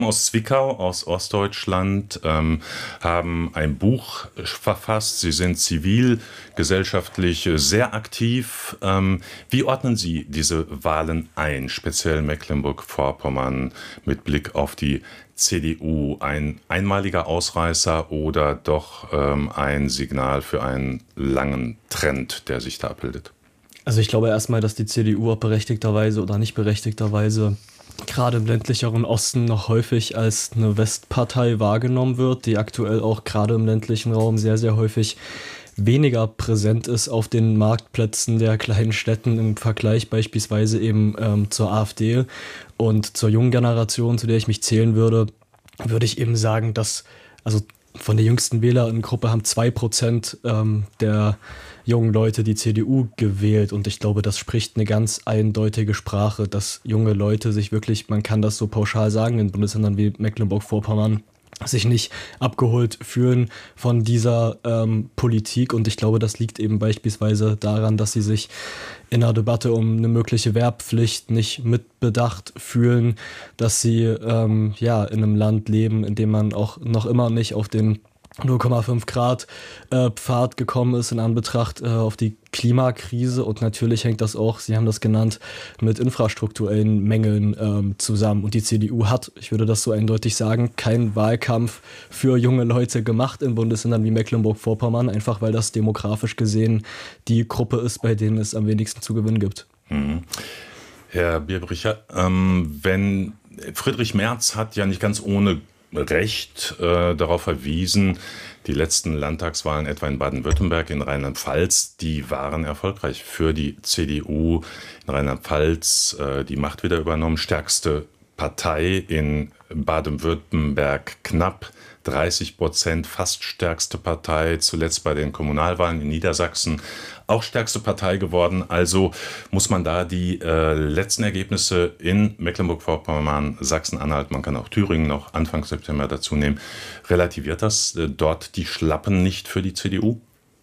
aus Zwickau, aus Ostdeutschland, haben ein Buch verfasst. Sie sind zivilgesellschaftlich sehr aktiv. Wie ordnen Sie diese Wahlen ein, speziell Mecklenburg-Vorpommern mit Blick auf die CDU? Ein einmaliger Ausreißer oder doch ein Signal für einen langen Trend, der sich da abbildet? Also ich glaube erstmal, dass die CDU auch berechtigterweise oder nicht berechtigterweise gerade im ländlicheren Osten noch häufig als eine Westpartei wahrgenommen wird, die aktuell auch gerade im ländlichen Raum sehr, sehr häufig weniger präsent ist auf den Marktplätzen der kleinen Städten im Vergleich beispielsweise eben zur AfD und zur jungen Generation, zu der ich mich zählen würde, würde ich eben sagen, dass also von der jüngsten Wählerinnengruppe haben 2% der jungen Leute die CDU gewählt und ich glaube, das spricht eine ganz eindeutige Sprache, dass junge Leute sich wirklich, man kann das so pauschal sagen, in Bundesländern wie Mecklenburg-Vorpommern, sich nicht abgeholt fühlen von dieser Politik und ich glaube, das liegt eben beispielsweise daran, dass sie sich in einer Debatte um eine mögliche Wehrpflicht nicht mitbedacht fühlen, dass sie in einem Land leben, in dem man auch noch immer nicht auf den 0,5 Grad Pfad gekommen ist in Anbetracht auf die Klimakrise und natürlich hängt das auch, Sie haben das genannt, mit infrastrukturellen Mängeln zusammen und die CDU hat, ich würde das so eindeutig sagen, keinen Wahlkampf für junge Leute gemacht in Bundesländern wie Mecklenburg-Vorpommern, einfach weil das demografisch gesehen die Gruppe ist, bei denen es am wenigsten zu gewinnen gibt. Mhm. Herr Bierbricher, wenn Friedrich Merz hat ja nicht ganz ohne Recht darauf verwiesen, die letzten Landtagswahlen etwa in Baden-Württemberg, in Rheinland-Pfalz, die waren erfolgreich für die CDU. In Rheinland-Pfalz die Macht wieder übernommen, stärkste Partei, in Baden-Württemberg knapp 30%, fast stärkste Partei, zuletzt bei den Kommunalwahlen in Niedersachsen auch stärkste Partei geworden. Also muss man da die letzten Ergebnisse in Mecklenburg-Vorpommern, Sachsen-Anhalt, man kann auch Thüringen noch Anfang September dazu nehmen, relativiert das dort die Schlappen nicht für die CDU?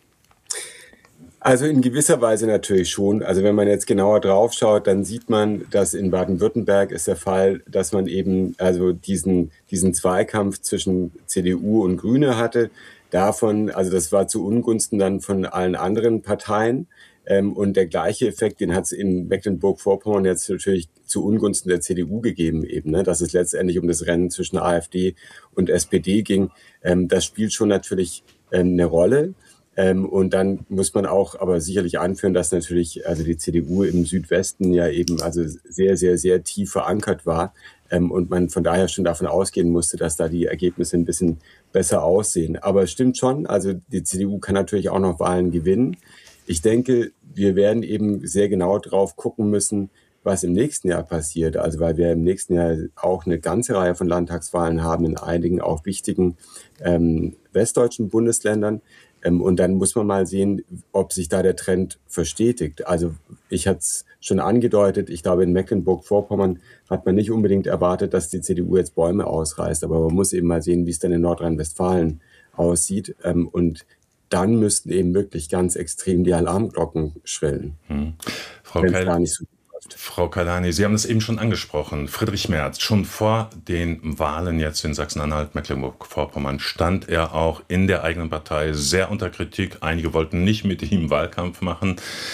Also in gewisser Weise natürlich schon. Also wenn man jetzt genauer drauf schaut, dann sieht man, dass in Baden-Württemberg ist der Fall, dass man eben also diesen Zweikampf zwischen CDU und Grüne hatte. Davon, also das war zu Ungunsten dann von allen anderen Parteien. Und der gleiche Effekt, den hat es in Mecklenburg-Vorpommern jetzt natürlich zu Ungunsten der CDU gegeben eben, ne? Dass es letztendlich um das Rennen zwischen AfD und SPD ging. Das spielt schon natürlich eine Rolle. Und dann muss man auch aber sicherlich anführen, dass natürlich also die CDU im Südwesten ja eben also sehr, sehr, sehr tief verankert war und man von daher schon davon ausgehen musste, dass da die Ergebnisse ein bisschen besser aussehen. Aber es stimmt schon, also die CDU kann natürlich auch noch Wahlen gewinnen. Ich denke, wir werden eben sehr genau drauf gucken müssen, was im nächsten Jahr passiert. Also weil wir im nächsten Jahr auch eine ganze Reihe von Landtagswahlen haben in einigen auch wichtigen westdeutschen Bundesländern. Und dann muss man mal sehen, ob sich da der Trend verstetigt. Also ich hatte es schon angedeutet, ich glaube in Mecklenburg-Vorpommern hat man nicht unbedingt erwartet, dass die CDU jetzt Bäume ausreißt. Aber man muss eben mal sehen, wie es dann in Nordrhein-Westfalen aussieht. Und dann müssten eben wirklich ganz extrem die Alarmglocken schrillen. Frau Keil, Frau Kalani, Sie haben es eben schon angesprochen. Friedrich Merz, schon vor den Wahlen jetzt in Sachsen-Anhalt, Mecklenburg-Vorpommern, stand er auch in der eigenen Partei sehr unter Kritik. Einige wollten nicht mit ihm Wahlkampf machen,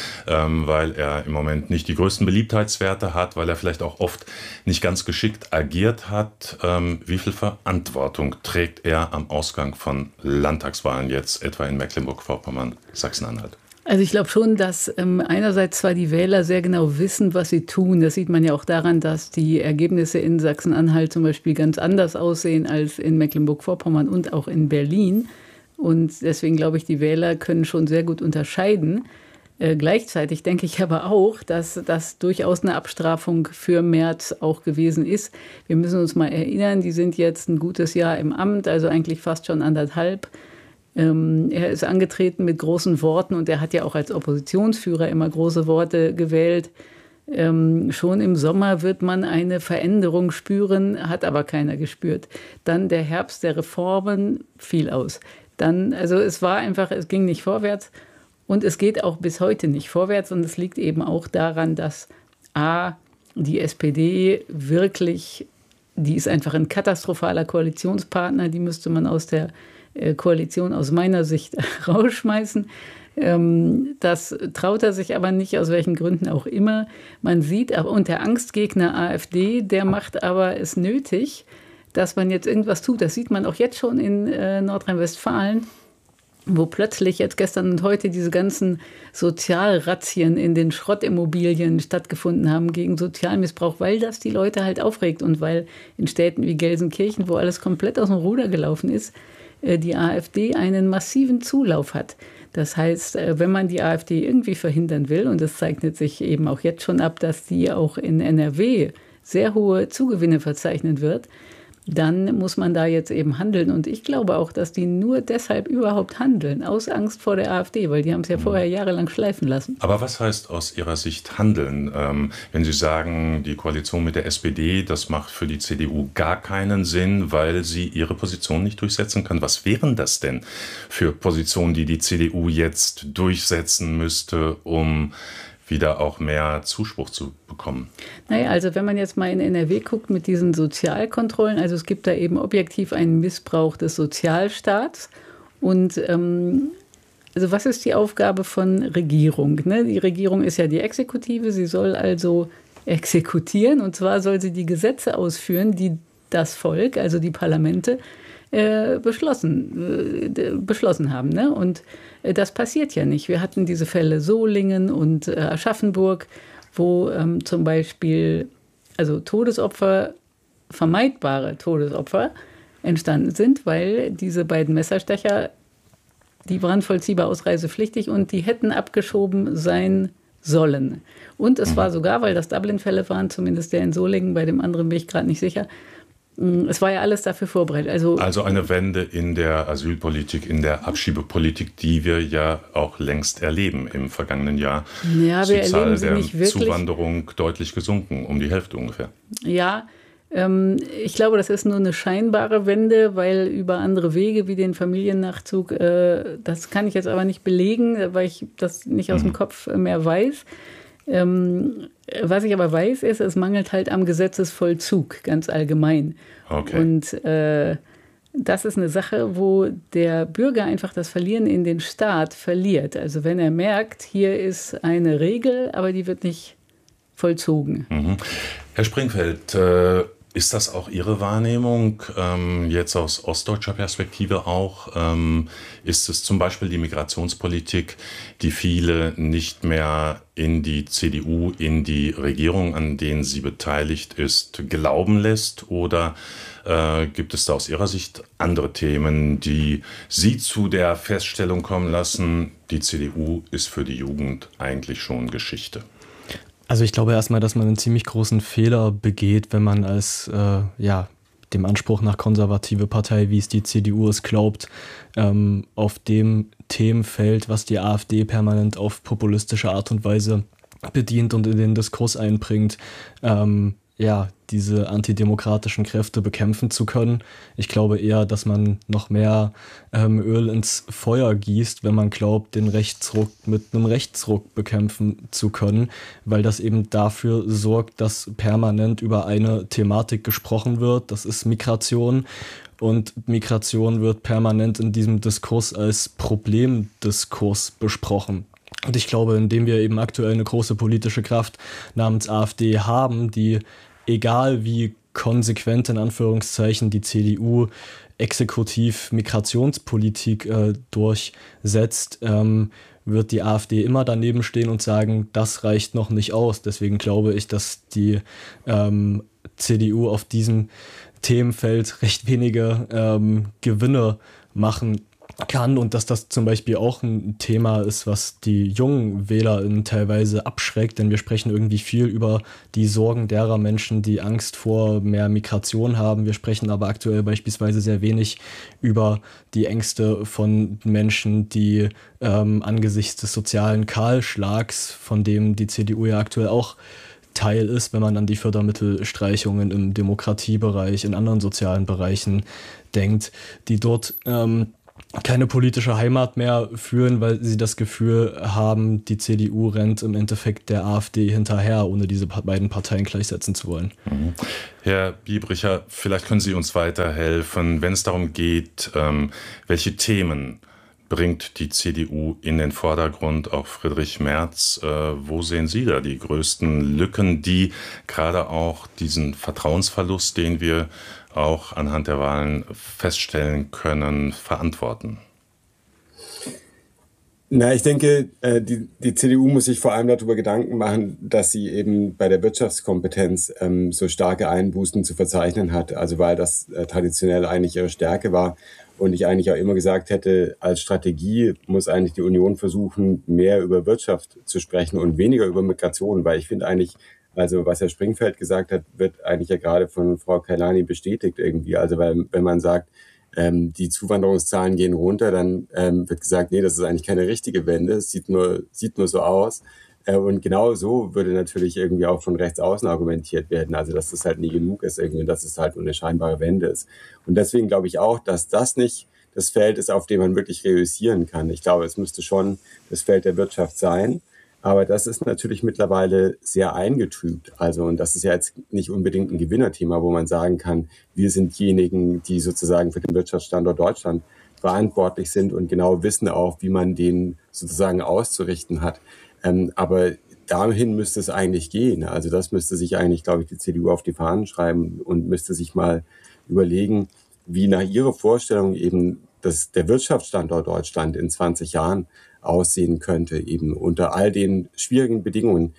weil er im Moment nicht die größten Beliebtheitswerte hat, weil er vielleicht auch oft nicht ganz geschickt agiert hat. Wie viel Verantwortung trägt er am Ausgang von Landtagswahlen jetzt, etwa in Mecklenburg-Vorpommern, Sachsen-Anhalt? Also ich glaube schon, dass einerseits zwar die Wähler sehr genau wissen, was sie tun. Das sieht man ja auch daran, dass die Ergebnisse in Sachsen-Anhalt zum Beispiel ganz anders aussehen als in Mecklenburg-Vorpommern und auch in Berlin. Und deswegen glaube ich, die Wähler können schon sehr gut unterscheiden. Gleichzeitig denke ich aber auch, dass das durchaus eine Abstrafung für Merz auch gewesen ist. Wir müssen uns mal erinnern, die sind jetzt ein gutes Jahr im Amt, also eigentlich fast schon 1,5. Er ist angetreten mit großen Worten und er hat ja auch als Oppositionsführer immer große Worte gewählt. Schon im Sommer wird man eine Veränderung spüren, hat aber keiner gespürt. Dann der Herbst der Reformen fiel aus. Also es ging nicht vorwärts und es geht auch bis heute nicht vorwärts und es liegt eben auch daran, dass die SPD wirklich die ist einfach ein katastrophaler Koalitionspartner, die müsste man aus der Koalition aus meiner Sicht rausschmeißen. Das traut er sich aber nicht, aus welchen Gründen auch immer. Man sieht, und der Angstgegner AfD, der macht aber es nötig, dass man jetzt irgendwas tut. Das sieht man auch jetzt schon in Nordrhein-Westfalen, wo plötzlich jetzt gestern und heute diese ganzen Sozialrazzien in den Schrottimmobilien stattgefunden haben gegen Sozialmissbrauch, weil das die Leute halt aufregt und weil in Städten wie Gelsenkirchen, wo alles komplett aus dem Ruder gelaufen ist, die AfD einen massiven Zulauf hat. Das heißt, wenn man die AfD irgendwie verhindern will, und das zeichnet sich eben auch jetzt schon ab, dass die auch in NRW sehr hohe Zugewinne verzeichnen wird, dann muss man da jetzt eben handeln. Und ich glaube auch, dass die nur deshalb überhaupt handeln, aus Angst vor der AfD, weil die haben es ja vorher jahrelang schleifen lassen. Aber was heißt aus Ihrer Sicht handeln? Wenn Sie sagen, die Koalition mit der SPD, das macht für die CDU gar keinen Sinn, weil sie ihre Position nicht durchsetzen kann. Was wären das denn für Positionen, die die CDU jetzt durchsetzen müsste, um wieder auch mehr Zuspruch zu bekommen? Naja, also wenn man jetzt mal in NRW guckt mit diesen Sozialkontrollen, also es gibt da eben objektiv einen Missbrauch des Sozialstaats. Und also was ist die Aufgabe von Regierung? Ne? Die Regierung ist ja die Exekutive, sie soll also exekutieren, und zwar soll sie die Gesetze ausführen, die das Volk, also die Parlamente, beschlossen haben. Ne? Und das passiert ja nicht. Wir hatten diese Fälle Solingen und Aschaffenburg, wo zum Beispiel also Todesopfer, vermeidbare Todesopfer entstanden sind, weil diese beiden Messerstecher, die waren vollziehbar ausreisepflichtig und die hätten abgeschoben sein sollen. Und es war sogar, weil das Dublin-Fälle waren, zumindest der in Solingen, bei dem anderen bin ich gerade nicht sicher, es war ja alles dafür vorbereitet. Also eine Wende in der Asylpolitik, in der Abschiebepolitik, die wir ja auch längst erleben im vergangenen Jahr. Ja, wir erleben sie nicht wirklich. Zuwanderung deutlich gesunken, um die Hälfte ungefähr. Ja, ich glaube, das ist nur eine scheinbare Wende, weil über andere Wege wie den Familiennachzug, das kann ich jetzt aber nicht belegen, weil ich das nicht aus dem Kopf mehr weiß. Was ich aber weiß, ist, es mangelt halt am Gesetzesvollzug, ganz allgemein. Okay. Und das ist eine Sache, wo der Bürger einfach das Verlieren in den Staat verliert. Also wenn er merkt, hier ist eine Regel, aber die wird nicht vollzogen. Mhm. Herr Springfeld, ist das auch Ihre Wahrnehmung, jetzt aus ostdeutscher Perspektive auch? Ist es zum Beispiel die Migrationspolitik, die viele nicht mehr in die CDU, in die Regierung, an denen sie beteiligt ist, glauben lässt? Oder gibt es da aus Ihrer Sicht andere Themen, die Sie zu der Feststellung kommen lassen, die CDU ist für die Jugend eigentlich schon Geschichte? Also ich glaube erstmal, dass man einen ziemlich großen Fehler begeht, wenn man als dem Anspruch nach konservative Partei, wie es die CDU ist, glaubt, auf dem Themenfeld, was die AfD permanent auf populistische Art und Weise bedient und in den Diskurs einbringt, diese antidemokratischen Kräfte bekämpfen zu können. Ich glaube eher, dass man noch mehr Öl ins Feuer gießt, wenn man glaubt, den Rechtsruck mit einem Rechtsruck bekämpfen zu können, weil das eben dafür sorgt, dass permanent über eine Thematik gesprochen wird, das ist Migration. Und Migration wird permanent in diesem Diskurs als Problemdiskurs besprochen. Und ich glaube, indem wir eben aktuell eine große politische Kraft namens AfD haben, die, egal wie konsequent in Anführungszeichen die CDU exekutiv Migrationspolitik durchsetzt, wird die AfD immer daneben stehen und sagen, das reicht noch nicht aus. Deswegen glaube ich, dass die CDU auf diesem Themenfeld recht wenige Gewinne machen kann und dass das zum Beispiel auch ein Thema ist, was die jungen WählerInnen teilweise abschreckt, denn wir sprechen irgendwie viel über die Sorgen derer Menschen, die Angst vor mehr Migration haben. Wir sprechen aber aktuell beispielsweise sehr wenig über die Ängste von Menschen, die angesichts des sozialen Kahlschlags, von dem die CDU ja aktuell auch Teil ist, wenn man an die Fördermittelstreichungen im Demokratiebereich, in anderen sozialen Bereichen denkt, die dort keine politische Heimat mehr fühlen, weil sie das Gefühl haben, die CDU rennt im Endeffekt der AfD hinterher, ohne diese beiden Parteien gleichsetzen zu wollen. Herr Biebricher, vielleicht können Sie uns weiterhelfen, wenn es darum geht, welche Themen bringt die CDU in den Vordergrund, auch Friedrich Merz. Wo sehen Sie da die größten Lücken, die gerade auch diesen Vertrauensverlust, den wir auch anhand der Wahlen feststellen können, verantworten? Na, ich denke, die CDU muss sich vor allem darüber Gedanken machen, dass sie eben bei der Wirtschaftskompetenz so starke Einbußen zu verzeichnen hat. Also weil das traditionell eigentlich ihre Stärke war. Und ich eigentlich auch immer gesagt hätte, als Strategie muss eigentlich die Union versuchen, mehr über Wirtschaft zu sprechen und weniger über Migration. Weil ich finde eigentlich, also was Herr Springfeld gesagt hat, wird eigentlich ja gerade von Frau Kailani bestätigt irgendwie. Also weil, wenn man sagt, die Zuwanderungszahlen gehen runter, dann wird gesagt, nee, das ist eigentlich keine richtige Wende, es sieht nur so aus. Und genau so würde natürlich irgendwie auch von rechts außen argumentiert werden, also dass das halt nie genug ist irgendwie, dass es halt nur eine scheinbare Wende ist. Und deswegen glaube ich auch, dass das nicht das Feld ist, auf dem man wirklich reüssieren kann. Ich glaube, es müsste schon das Feld der Wirtschaft sein. Aber das ist natürlich mittlerweile sehr eingetrübt. Also, und das ist ja jetzt nicht unbedingt ein Gewinnerthema, wo man sagen kann, wir sind diejenigen, die sozusagen für den Wirtschaftsstandort Deutschland verantwortlich sind und genau wissen auch, wie man den sozusagen auszurichten hat. Aber dahin müsste es eigentlich gehen. Also das müsste sich eigentlich, glaube ich, die CDU auf die Fahnen schreiben und müsste sich mal überlegen, wie nach ihrer Vorstellung eben der Wirtschaftsstandort Deutschland in 20 Jahren aussehen könnte, eben unter all den schwierigen Bedingungen,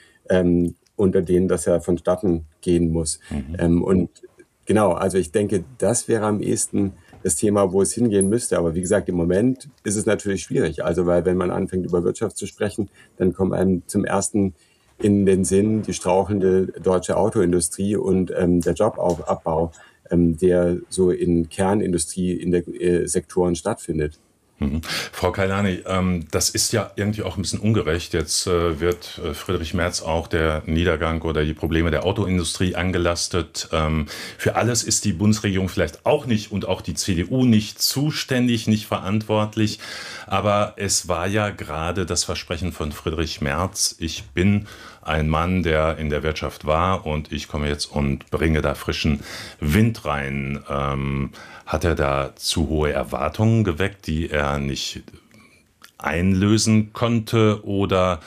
unter denen das ja vonstatten gehen muss. Und genau, also ich denke, das wäre am ehesten das Thema, wo es hingehen müsste. Aber wie gesagt, im Moment ist es natürlich schwierig. Also weil wenn man anfängt, über Wirtschaft zu sprechen, dann kommt einem zum ersten in den Sinn die strauchelnde deutsche Autoindustrie und der Jobabbau, der so in Kernindustrie, in der Sektoren stattfindet. Frau Kailani, das ist ja irgendwie auch ein bisschen ungerecht. Jetzt wird Friedrich Merz auch der Niedergang oder die Probleme der Autoindustrie angelastet. Für alles ist die Bundesregierung vielleicht auch nicht und auch die CDU nicht zuständig, nicht verantwortlich. Aber es war ja gerade das Versprechen von Friedrich Merz, ich bin ein Mann, der in der Wirtschaft war und ich komme jetzt und bringe da frischen Wind rein. Hat er da zu hohe Erwartungen geweckt, die er nicht einlösen konnte, oder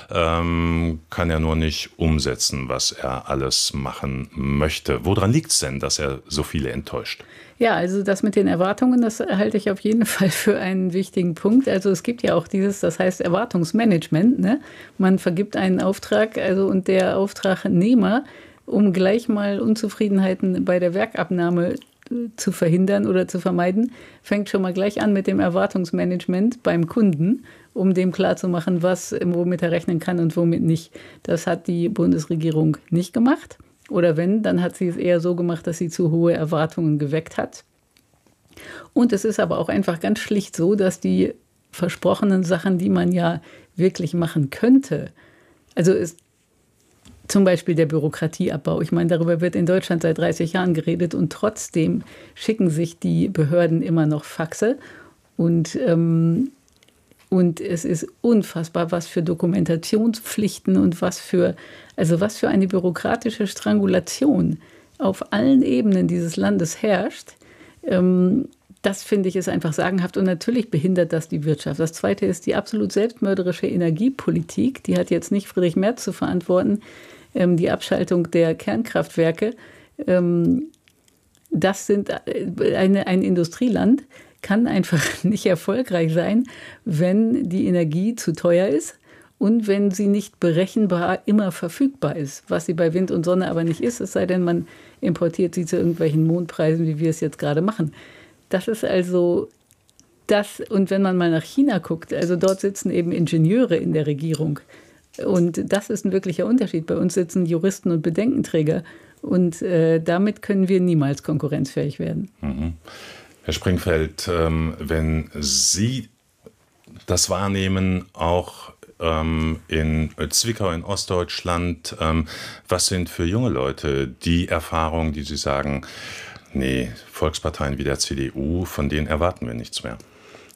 kann er nur nicht umsetzen, was er alles machen möchte? Woran liegt es denn, dass er so viele enttäuscht? Ja, also das mit den Erwartungen, das halte ich auf jeden Fall für einen wichtigen Punkt. Also es gibt ja auch das heißt Erwartungsmanagement, ne? Man vergibt einen Auftrag, also und der Auftragnehmer, um gleich mal Unzufriedenheiten bei der Werkabnahme zu verhindern oder zu vermeiden, fängt schon mal gleich an mit dem Erwartungsmanagement beim Kunden, um dem klarzumachen, womit er rechnen kann und womit nicht. Das hat die Bundesregierung nicht gemacht. Oder wenn, dann hat sie es eher so gemacht, dass sie zu hohe Erwartungen geweckt hat. Und es ist aber auch einfach ganz schlicht so, dass die versprochenen Sachen, die man ja wirklich machen könnte, also ist zum Beispiel der Bürokratieabbau. Ich meine, darüber wird in Deutschland seit 30 Jahren geredet und trotzdem schicken sich die Behörden immer noch Faxe. Und es ist unfassbar, was für Dokumentationspflichten und was für eine bürokratische Strangulation auf allen Ebenen dieses Landes herrscht. Das finde ich ist einfach sagenhaft und natürlich behindert das die Wirtschaft. Das Zweite ist die absolut selbstmörderische Energiepolitik. Die hat jetzt nicht Friedrich Merz zu verantworten, die Abschaltung der Kernkraftwerke. Ein Industrieland kann einfach nicht erfolgreich sein, wenn die Energie zu teuer ist und wenn sie nicht berechenbar immer verfügbar ist, was sie bei Wind und Sonne aber nicht ist, es sei denn, man importiert sie zu irgendwelchen Mondpreisen, wie wir es jetzt gerade machen. Das ist also das, und wenn man mal nach China guckt, also dort sitzen eben Ingenieure in der Regierung und das ist ein wirklicher Unterschied. Bei uns sitzen Juristen und Bedenkenträger und damit können wir niemals konkurrenzfähig werden. Herr Springfeld, wenn Sie das wahrnehmen, auch in Zwickau in Ostdeutschland, was sind für junge Leute die Erfahrungen, die Sie sagen, nee, Volksparteien wie der CDU, von denen erwarten wir nichts mehr?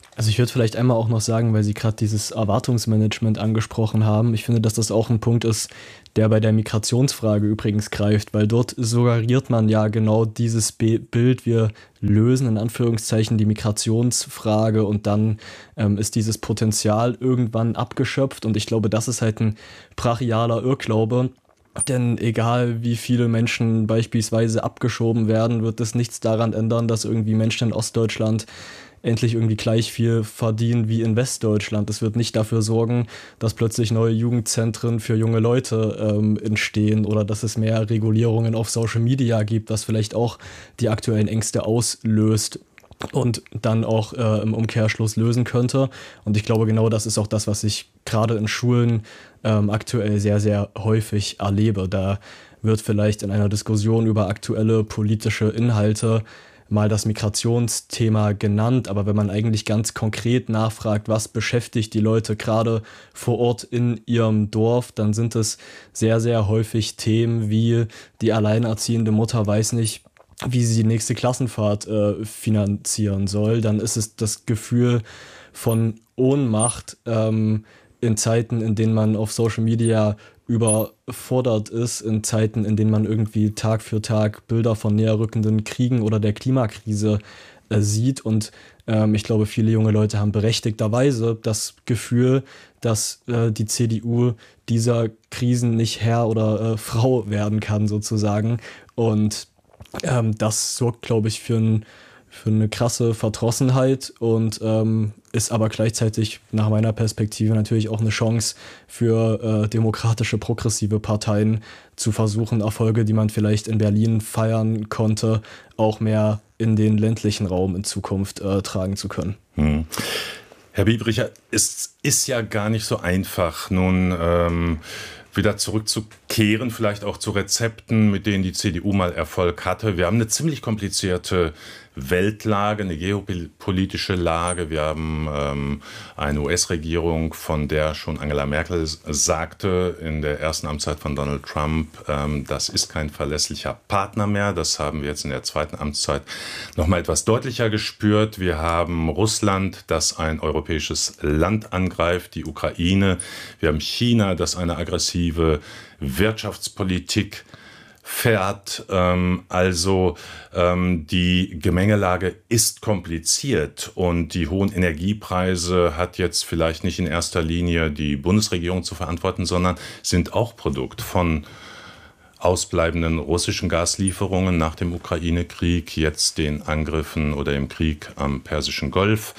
Also ich würde vielleicht einmal auch noch sagen, weil Sie gerade dieses Erwartungsmanagement angesprochen haben. Ich finde, dass das auch ein Punkt ist, der bei der Migrationsfrage übrigens greift, weil dort suggeriert man ja genau dieses Bild, wir lösen in Anführungszeichen die Migrationsfrage und dann ist dieses Potenzial irgendwann abgeschöpft und ich glaube, das ist halt ein brachialer Irrglaube. Denn egal wie viele Menschen beispielsweise abgeschoben werden, wird es nichts daran ändern, dass irgendwie Menschen in Ostdeutschland endlich irgendwie gleich viel verdienen wie in Westdeutschland. Es wird nicht dafür sorgen, dass plötzlich neue Jugendzentren für junge Leute entstehen oder dass es mehr Regulierungen auf Social Media gibt, was vielleicht auch die aktuellen Ängste auslöst und dann auch im Umkehrschluss lösen könnte. Und ich glaube, genau das ist auch das, was ich gerade in Schulen aktuell sehr, sehr häufig erlebe. Da wird vielleicht in einer Diskussion über aktuelle politische Inhalte mal das Migrationsthema genannt, aber wenn man eigentlich ganz konkret nachfragt, was beschäftigt die Leute gerade vor Ort in ihrem Dorf, dann sind es sehr, sehr häufig Themen wie die alleinerziehende Mutter weiß nicht, wie sie die nächste Klassenfahrt finanzieren soll. Dann ist es das Gefühl von Ohnmacht in Zeiten, in denen man auf Social Media überfordert ist, in Zeiten, in denen man irgendwie Tag für Tag Bilder von näherrückenden Kriegen oder der Klimakrise sieht. Und ich glaube, viele junge Leute haben berechtigterweise das Gefühl, dass die CDU dieser Krisen nicht Herr oder Frau werden kann, sozusagen. Und das sorgt, glaube ich, für eine krasse Verdrossenheit und ist aber gleichzeitig nach meiner Perspektive natürlich auch eine Chance für demokratische, progressive Parteien zu versuchen, Erfolge, die man vielleicht in Berlin feiern konnte, auch mehr in den ländlichen Raum in Zukunft tragen zu können. Herr Biebricher, es ist ja gar nicht so einfach, nun wieder zurückzukehren, vielleicht auch zu Rezepten, mit denen die CDU mal Erfolg hatte. Wir haben eine ziemlich komplizierte Weltlage, eine geopolitische Lage. Wir haben eine US-Regierung, von der schon Angela Merkel sagte in der ersten Amtszeit von Donald Trump, das ist kein verlässlicher Partner mehr. Das haben wir jetzt in der zweiten Amtszeit noch mal etwas deutlicher gespürt. Wir haben Russland, das ein europäisches Land angreift, die Ukraine. Wir haben China, das eine aggressive Wirtschaftspolitik fährt. Die Gemengelage ist kompliziert und die hohen Energiepreise hat jetzt vielleicht nicht in erster Linie die Bundesregierung zu verantworten, sondern sind auch Produkt von ausbleibenden russischen Gaslieferungen nach dem Ukraine-Krieg, jetzt den Angriffen oder dem Krieg am Persischen Golf.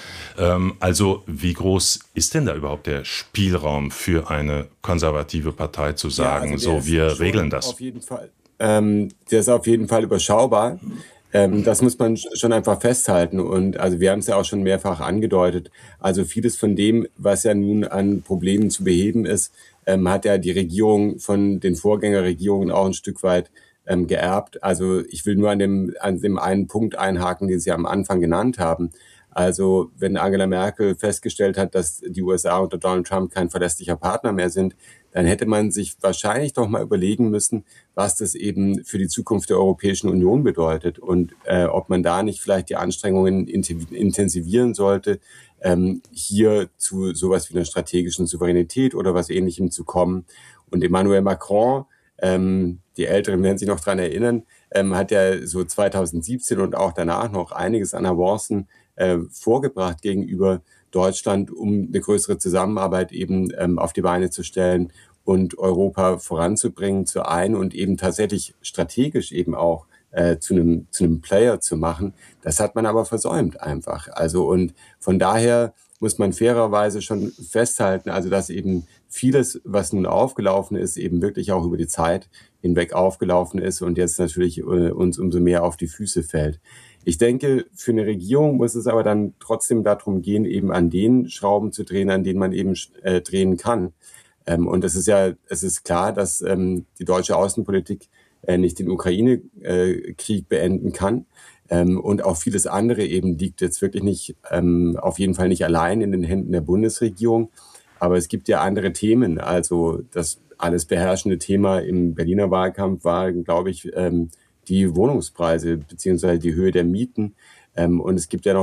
Wie groß ist denn da überhaupt der Spielraum für eine konservative Partei zu sagen, wir regeln das? Auf jeden Fall. Der ist auf jeden Fall überschaubar. Das muss man schon einfach festhalten. Und also wir haben es ja auch schon mehrfach angedeutet. Also vieles von dem, was ja nun an Problemen zu beheben ist, hat ja die Regierung von den Vorgängerregierungen auch ein Stück weit geerbt. Also ich will nur an dem einen Punkt einhaken, den Sie am Anfang genannt haben. Also wenn Angela Merkel festgestellt hat, dass die USA unter Donald Trump kein verlässlicher Partner mehr sind, dann hätte man sich wahrscheinlich doch mal überlegen müssen, was das eben für die Zukunft der Europäischen Union bedeutet und ob man da nicht vielleicht die Anstrengungen intensivieren sollte, hier zu sowas wie einer strategischen Souveränität oder was Ähnlichem zu kommen. Und Emmanuel Macron, die Älteren werden sich noch dran erinnern, hat ja so 2017 und auch danach noch einiges an Avancen vorgebracht gegenüber Deutschland, um eine größere Zusammenarbeit eben auf die Beine zu stellen und Europa voranzubringen, zu ein und eben tatsächlich strategisch eben auch zu einem Player zu machen. Das hat man aber versäumt einfach. Also und von daher muss man fairerweise schon festhalten, also dass eben vieles, was nun aufgelaufen ist, eben wirklich auch über die Zeit hinweg aufgelaufen ist und jetzt natürlich uns umso mehr auf die Füße fällt. Ich denke, für eine Regierung muss es aber dann trotzdem darum gehen, eben an den Schrauben zu drehen, an denen man eben drehen kann. Und es ist klar, dass die deutsche Außenpolitik nicht den Ukraine-Krieg beenden kann. Und auch vieles andere eben liegt jetzt wirklich nicht, auf jeden Fall nicht allein in den Händen der Bundesregierung. Aber es gibt ja andere Themen. Also das alles beherrschende Thema im Berliner Wahlkampf war, glaube ich, die Wohnungspreise beziehungsweise die Höhe der Mieten. Und es gibt ja noch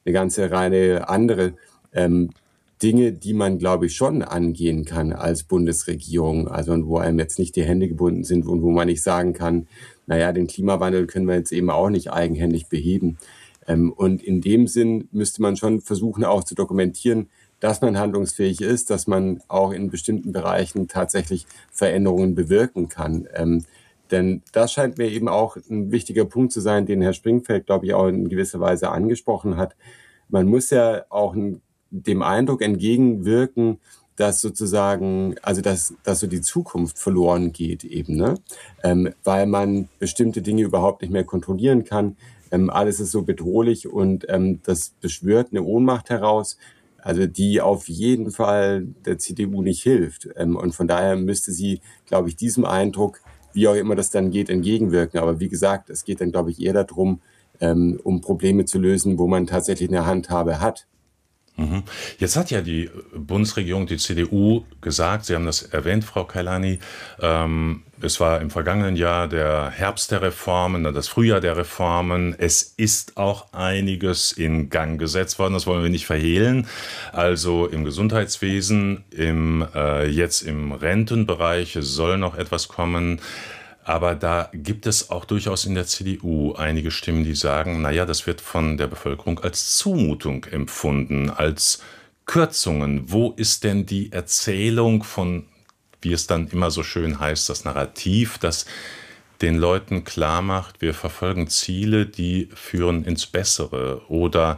eine ganze Reihe andere Dinge, die man, glaube ich, schon angehen kann als Bundesregierung. Also wo einem jetzt nicht die Hände gebunden sind und wo man nicht sagen kann, naja, den Klimawandel können wir jetzt eben auch nicht eigenhändig beheben. Und in dem Sinn müsste man schon versuchen, auch zu dokumentieren, dass man handlungsfähig ist, dass man auch in bestimmten Bereichen tatsächlich Veränderungen bewirken kann. Denn das scheint mir eben auch ein wichtiger Punkt zu sein, den Herr Springfeld, glaube ich, auch in gewisser Weise angesprochen hat. Man muss ja auch dem Eindruck entgegenwirken, dass sozusagen, also dass so die Zukunft verloren geht eben, ne? Weil man bestimmte Dinge überhaupt nicht mehr kontrollieren kann. Alles ist so bedrohlich und das beschwört eine Ohnmacht heraus, also die auf jeden Fall der CDU nicht hilft. Und von daher müsste sie, glaube ich, diesem Eindruck, wie auch immer das dann geht, entgegenwirken. Aber wie gesagt, es geht dann, glaube ich, eher darum, um Probleme zu lösen, wo man tatsächlich eine Handhabe hat. Jetzt hat ja die Bundesregierung, die CDU, gesagt, Sie haben das erwähnt, Frau Kailani, es war im vergangenen Jahr der Herbst der Reformen, dann das Frühjahr der Reformen. Es ist auch einiges in Gang gesetzt worden, das wollen wir nicht verhehlen. Also im Gesundheitswesen, jetzt im Rentenbereich soll noch etwas kommen. Aber da gibt es auch durchaus in der CDU einige Stimmen, die sagen, naja, das wird von der Bevölkerung als Zumutung empfunden, als Kürzungen. Wo ist denn die Erzählung von, wie es dann immer so schön heißt, das Narrativ, das den Leuten klar macht, wir verfolgen Ziele, die führen ins Bessere? Oder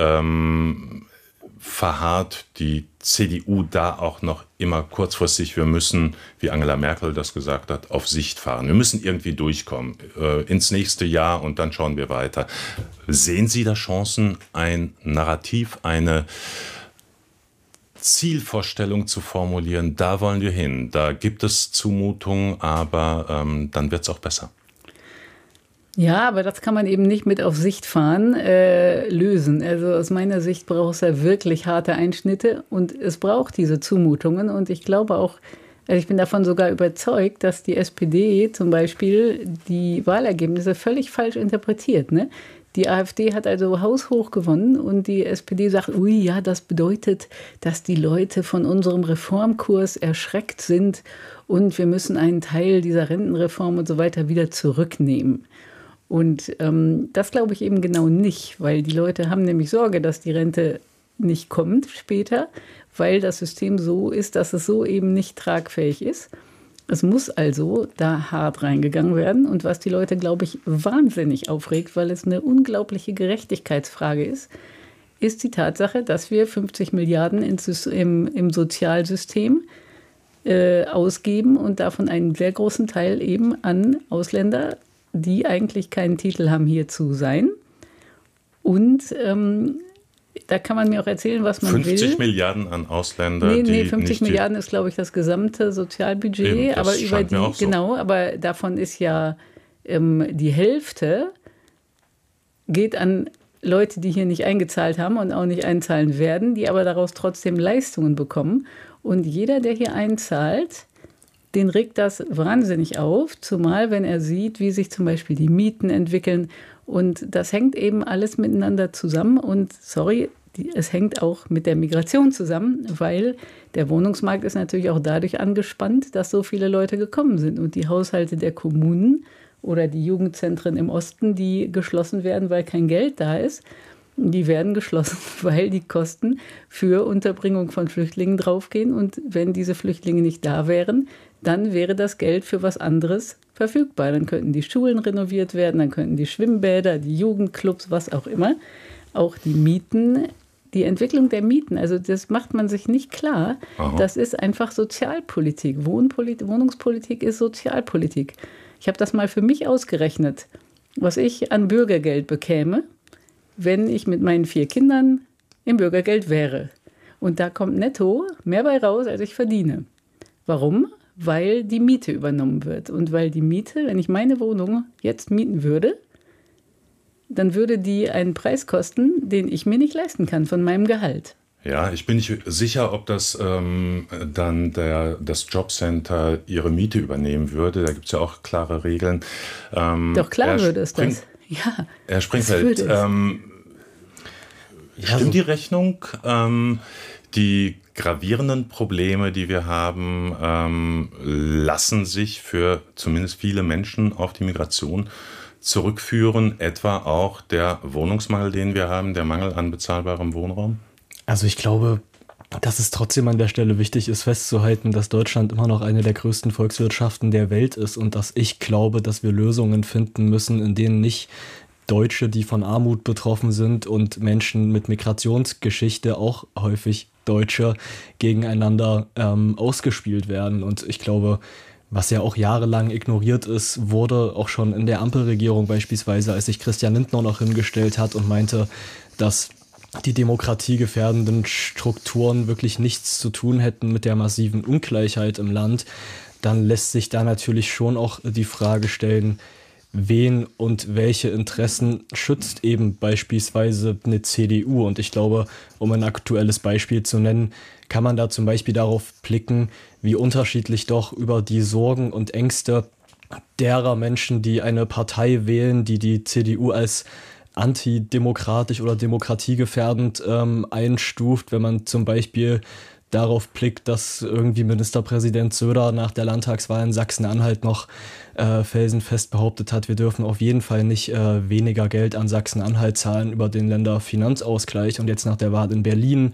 verharrt die CDU da auch noch immer kurzfristig, wir müssen, wie Angela Merkel das gesagt hat, auf Sicht fahren. Wir müssen irgendwie durchkommen ins nächste Jahr und dann schauen wir weiter. Sehen Sie da Chancen, ein Narrativ, eine Zielvorstellung zu formulieren? Da wollen wir hin. Da gibt es Zumutungen, aber dann wird es auch besser. Ja, aber das kann man eben nicht mit auf Sicht fahren lösen. Also aus meiner Sicht braucht es ja wirklich harte Einschnitte und es braucht diese Zumutungen. Und ich glaube auch, also ich bin davon sogar überzeugt, dass die SPD zum Beispiel die Wahlergebnisse völlig falsch interpretiert, ne? Die AfD hat also haushoch gewonnen und die SPD sagt, ui, ja, das bedeutet, dass die Leute von unserem Reformkurs erschreckt sind und wir müssen einen Teil dieser Rentenreform und so weiter wieder zurücknehmen. Und das glaube ich eben genau nicht, weil die Leute haben nämlich Sorge, dass die Rente nicht kommt später, weil das System so ist, dass es so eben nicht tragfähig ist. Es muss also da hart reingegangen werden. Und was die Leute, glaube ich, wahnsinnig aufregt, weil es eine unglaubliche Gerechtigkeitsfrage ist die Tatsache, dass wir 50 Milliarden im Sozialsystem ausgeben und davon einen sehr großen Teil eben an Ausländer, die eigentlich keinen Titel haben, hier zu sein. Und da kann man mir auch erzählen, was man 50 will. 50 Milliarden an Ausländer. Nee, 50 Milliarden ist, glaube ich, das gesamte Sozialbudget. Eben, das aber über die, so. Genau, aber davon ist ja die Hälfte geht an Leute, die hier nicht eingezahlt haben und auch nicht einzahlen werden, die aber daraus trotzdem Leistungen bekommen. Und jeder, der hier einzahlt, den regt das wahnsinnig auf, zumal wenn er sieht, wie sich zum Beispiel die Mieten entwickeln. Und das hängt eben alles miteinander zusammen. Und es hängt auch mit der Migration zusammen, weil der Wohnungsmarkt ist natürlich auch dadurch angespannt, dass so viele Leute gekommen sind. Und die Haushalte der Kommunen oder die Jugendzentren im Osten, die geschlossen werden, weil kein Geld da ist, die werden geschlossen, weil die Kosten für Unterbringung von Flüchtlingen draufgehen. Und wenn diese Flüchtlinge nicht da wären, dann wäre das Geld für was anderes verfügbar. Dann könnten die Schulen renoviert werden, dann könnten die Schwimmbäder, die Jugendclubs, was auch immer. Auch die Mieten, die Entwicklung der Mieten, also das macht man sich nicht klar. Aha. Das ist einfach Sozialpolitik. Wohnungspolitik ist Sozialpolitik. Ich habe das mal für mich ausgerechnet, was ich an Bürgergeld bekäme, wenn ich mit meinen 4 Kindern im Bürgergeld wäre. Und da kommt netto mehr bei raus, als ich verdiene. Warum? Weil die Miete übernommen wird. Und weil die Miete, wenn ich meine Wohnung jetzt mieten würde, dann würde die einen Preis kosten, den ich mir nicht leisten kann von meinem Gehalt. Ja, ich bin nicht sicher, ob das dann das Jobcenter ihre Miete übernehmen würde. Da gibt es ja auch klare Regeln. Doch klar würde es das. Ja, Herr Springfeld, Stimmt die Rechnung? Die gravierenden Probleme, die wir haben, lassen sich für zumindest viele Menschen auf die Migration zurückführen, etwa auch der Wohnungsmangel, den wir haben, der Mangel an bezahlbarem Wohnraum? Also ich glaube, dass es trotzdem an der Stelle wichtig ist, festzuhalten, dass Deutschland immer noch eine der größten Volkswirtschaften der Welt ist und dass ich glaube, dass wir Lösungen finden müssen, in denen nicht Deutsche, die von Armut betroffen sind und Menschen mit Migrationsgeschichte, auch häufig Deutsche, gegeneinander ausgespielt werden. Und ich glaube, was ja auch jahrelang ignoriert ist, wurde auch schon in der Ampelregierung beispielsweise, als sich Christian Lindner noch hingestellt hat und meinte, dass die demokratiegefährdenden Strukturen wirklich nichts zu tun hätten mit der massiven Ungleichheit im Land, dann lässt sich da natürlich schon auch die Frage stellen, wen und welche Interessen schützt eben beispielsweise eine CDU. Und ich glaube, um ein aktuelles Beispiel zu nennen, kann man da zum Beispiel darauf blicken, wie unterschiedlich doch über die Sorgen und Ängste derer Menschen, die eine Partei wählen, die die CDU als antidemokratisch oder demokratiegefährdend einstuft, wenn man zum Beispiel darauf blickt, dass irgendwie Ministerpräsident Söder nach der Landtagswahl in Sachsen-Anhalt noch felsenfest behauptet hat, wir dürfen auf jeden Fall nicht weniger Geld an Sachsen-Anhalt zahlen über den Länderfinanzausgleich. Und jetzt nach der Wahl in Berlin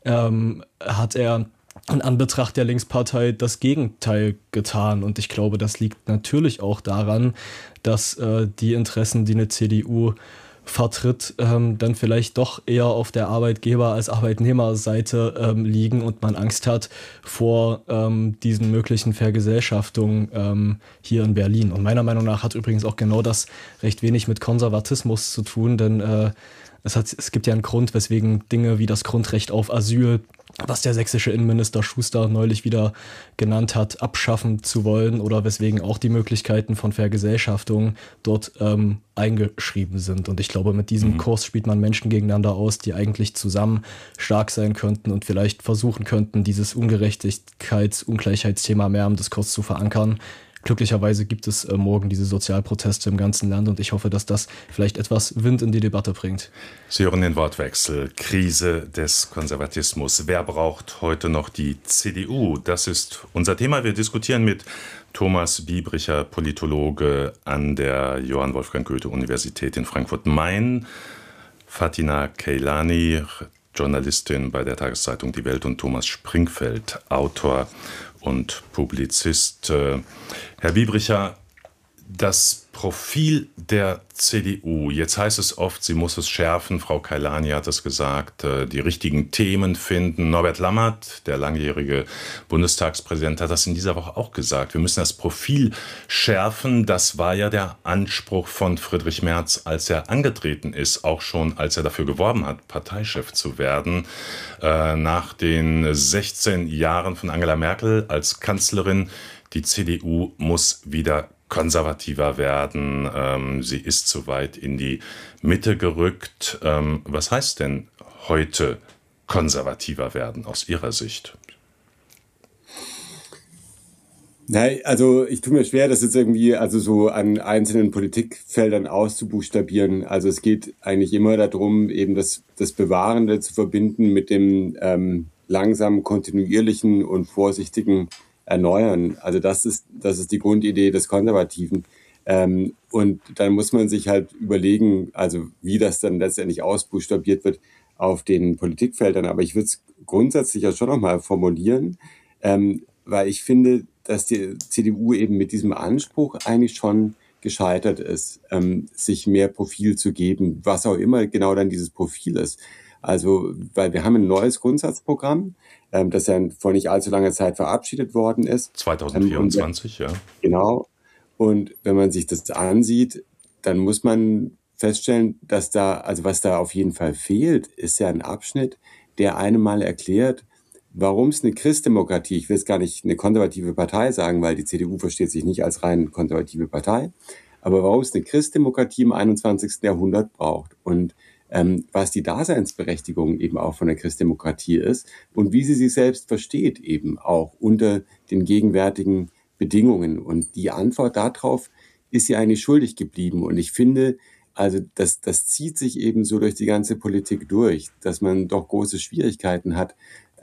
hat er in Anbetracht der Linkspartei das Gegenteil getan. Und ich glaube, das liegt natürlich auch daran, dass die Interessen, die eine CDU vertritt, dann vielleicht doch eher auf der Arbeitgeber- als Arbeitnehmerseite liegen und man Angst hat vor diesen möglichen Vergesellschaftungen hier in Berlin. Und meiner Meinung nach hat übrigens auch genau das recht wenig mit Konservatismus zu tun, denn es gibt ja einen Grund, weswegen Dinge wie das Grundrecht auf Asyl, was der sächsische Innenminister Schuster neulich wieder genannt hat, abschaffen zu wollen oder weswegen auch die Möglichkeiten von Vergesellschaftung dort eingeschrieben sind. Und ich glaube, mit diesem Kurs spielt man Menschen gegeneinander aus, die eigentlich zusammen stark sein könnten und vielleicht versuchen könnten, dieses Ungleichheitsthema mehr im Diskurs zu verankern. Glücklicherweise gibt es morgen diese Sozialproteste im ganzen Land und ich hoffe, dass das vielleicht etwas Wind in die Debatte bringt. Sie hören den Wortwechsel. Krise des Konservatismus. Wer braucht heute noch die CDU? Das ist unser Thema. Wir diskutieren mit Thomas Biebricher, Politologe an der Johann Wolfgang Goethe-Universität in Frankfurt-Main, Fatina Keilani, Journalistin bei der Tageszeitung Die Welt, und Thomas Springfeld, Autor und Publizist. Herr Biebricher, das Profil der CDU, jetzt heißt es oft, sie muss es schärfen, Frau Keilani hat es gesagt, die richtigen Themen finden. Norbert Lammert, der langjährige Bundestagspräsident, hat das in dieser Woche auch gesagt. Wir müssen das Profil schärfen. Das war ja der Anspruch von Friedrich Merz, als er angetreten ist, auch schon als er dafür geworben hat, Parteichef zu werden. Nach den 16 Jahren von Angela Merkel als Kanzlerin, die CDU muss wieder konservativer werden. Sie ist zu weit in die Mitte gerückt. Was heißt denn heute konservativer werden aus Ihrer Sicht? Nein, also ich tue mir schwer, das jetzt irgendwie so an einzelnen Politikfeldern auszubuchstabieren. Also es geht eigentlich immer darum, eben das Bewahrende zu verbinden mit dem langsamen, kontinuierlichen und vorsichtigen Erneuern. Also das ist die Grundidee des Konservativen. Und dann muss man sich halt überlegen, also wie das dann letztendlich ausbuchstabiert wird auf den Politikfeldern. Aber ich würde es grundsätzlich ja schon nochmal formulieren, weil ich finde, dass die CDU eben mit diesem Anspruch eigentlich schon gescheitert ist, sich mehr Profil zu geben, was auch immer genau dann dieses Profil ist. Also, weil wir haben ein neues Grundsatzprogramm, das ja vor nicht allzu langer Zeit verabschiedet worden ist. 2024, ja. Genau. Und wenn man sich das ansieht, dann muss man feststellen, dass was da auf jeden Fall fehlt, ist ja ein Abschnitt, der einem mal erklärt, warum es eine Christdemokratie, ich will es gar nicht eine konservative Partei sagen, weil die CDU versteht sich nicht als rein konservative Partei, aber warum es eine Christdemokratie im 21. Jahrhundert braucht und was die Daseinsberechtigung eben auch von der Christdemokratie ist und wie sie sich selbst versteht eben auch unter den gegenwärtigen Bedingungen. Und die Antwort darauf ist sie eigentlich schuldig geblieben. Und ich finde, Also das zieht sich eben so durch die ganze Politik durch, dass man doch große Schwierigkeiten hat,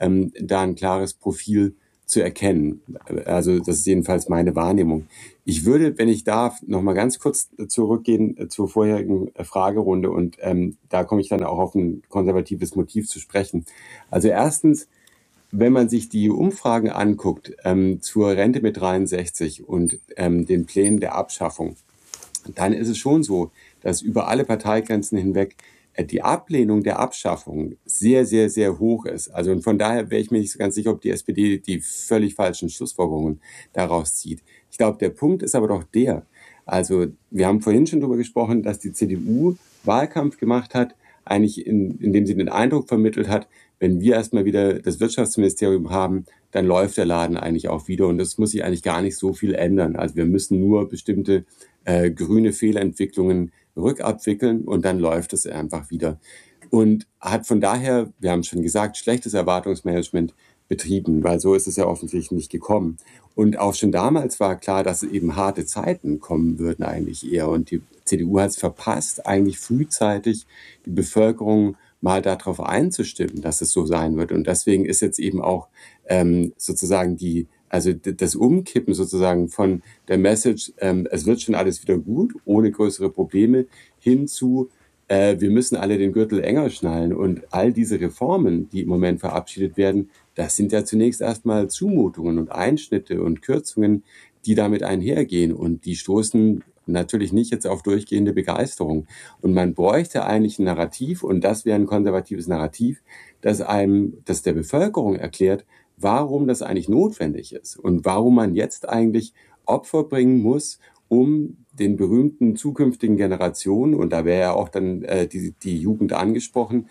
da ein klares Profil zu erkennen. Also das ist jedenfalls meine Wahrnehmung. Ich würde, wenn ich darf, noch mal ganz kurz zurückgehen zur vorherigen Fragerunde und da komme ich dann auch auf ein konservatives Motiv zu sprechen. Also erstens, wenn man sich die Umfragen anguckt zur Rente mit 63 und den Plänen der Abschaffung, dann ist es schon so, dass über alle Parteigrenzen hinweg die Ablehnung der Abschaffung sehr, sehr, sehr hoch ist. Also und von daher wäre ich mir nicht so ganz sicher, ob die SPD die völlig falschen Schlussfolgerungen daraus zieht. Ich glaube, der Punkt ist aber doch der, also wir haben vorhin schon darüber gesprochen, dass die CDU Wahlkampf gemacht hat, eigentlich indem sie den Eindruck vermittelt hat, wenn wir erstmal wieder das Wirtschaftsministerium haben, dann läuft der Laden eigentlich auch wieder und es muss sich eigentlich gar nicht so viel ändern. Also wir müssen nur bestimmte grüne Fehlentwicklungen rückabwickeln und dann läuft es einfach wieder. Und hat von daher, wir haben schon gesagt, schlechtes Erwartungsmanagement betrieben, weil so ist es ja offensichtlich nicht gekommen. Und auch schon damals war klar, dass eben harte Zeiten kommen würden eigentlich eher. Und die CDU hat es verpasst, eigentlich frühzeitig die Bevölkerung mal darauf einzustimmen, dass es so sein wird. Und deswegen ist jetzt eben auch sozusagen also das Umkippen sozusagen von der Message, es wird schon alles wieder gut, ohne größere Probleme, hin zu, wir müssen alle den Gürtel enger schnallen. Und all diese Reformen, die im Moment verabschiedet werden, das sind ja zunächst erstmal Zumutungen und Einschnitte und Kürzungen, die damit einhergehen. Und die stoßen natürlich nicht jetzt auf durchgehende Begeisterung. Und man bräuchte eigentlich ein Narrativ, und das wäre ein konservatives Narrativ, das der Bevölkerung erklärt, warum das eigentlich notwendig ist und warum man jetzt eigentlich Opfer bringen muss, um den berühmten zukünftigen Generationen, und da wäre ja auch dann die Jugend angesprochen,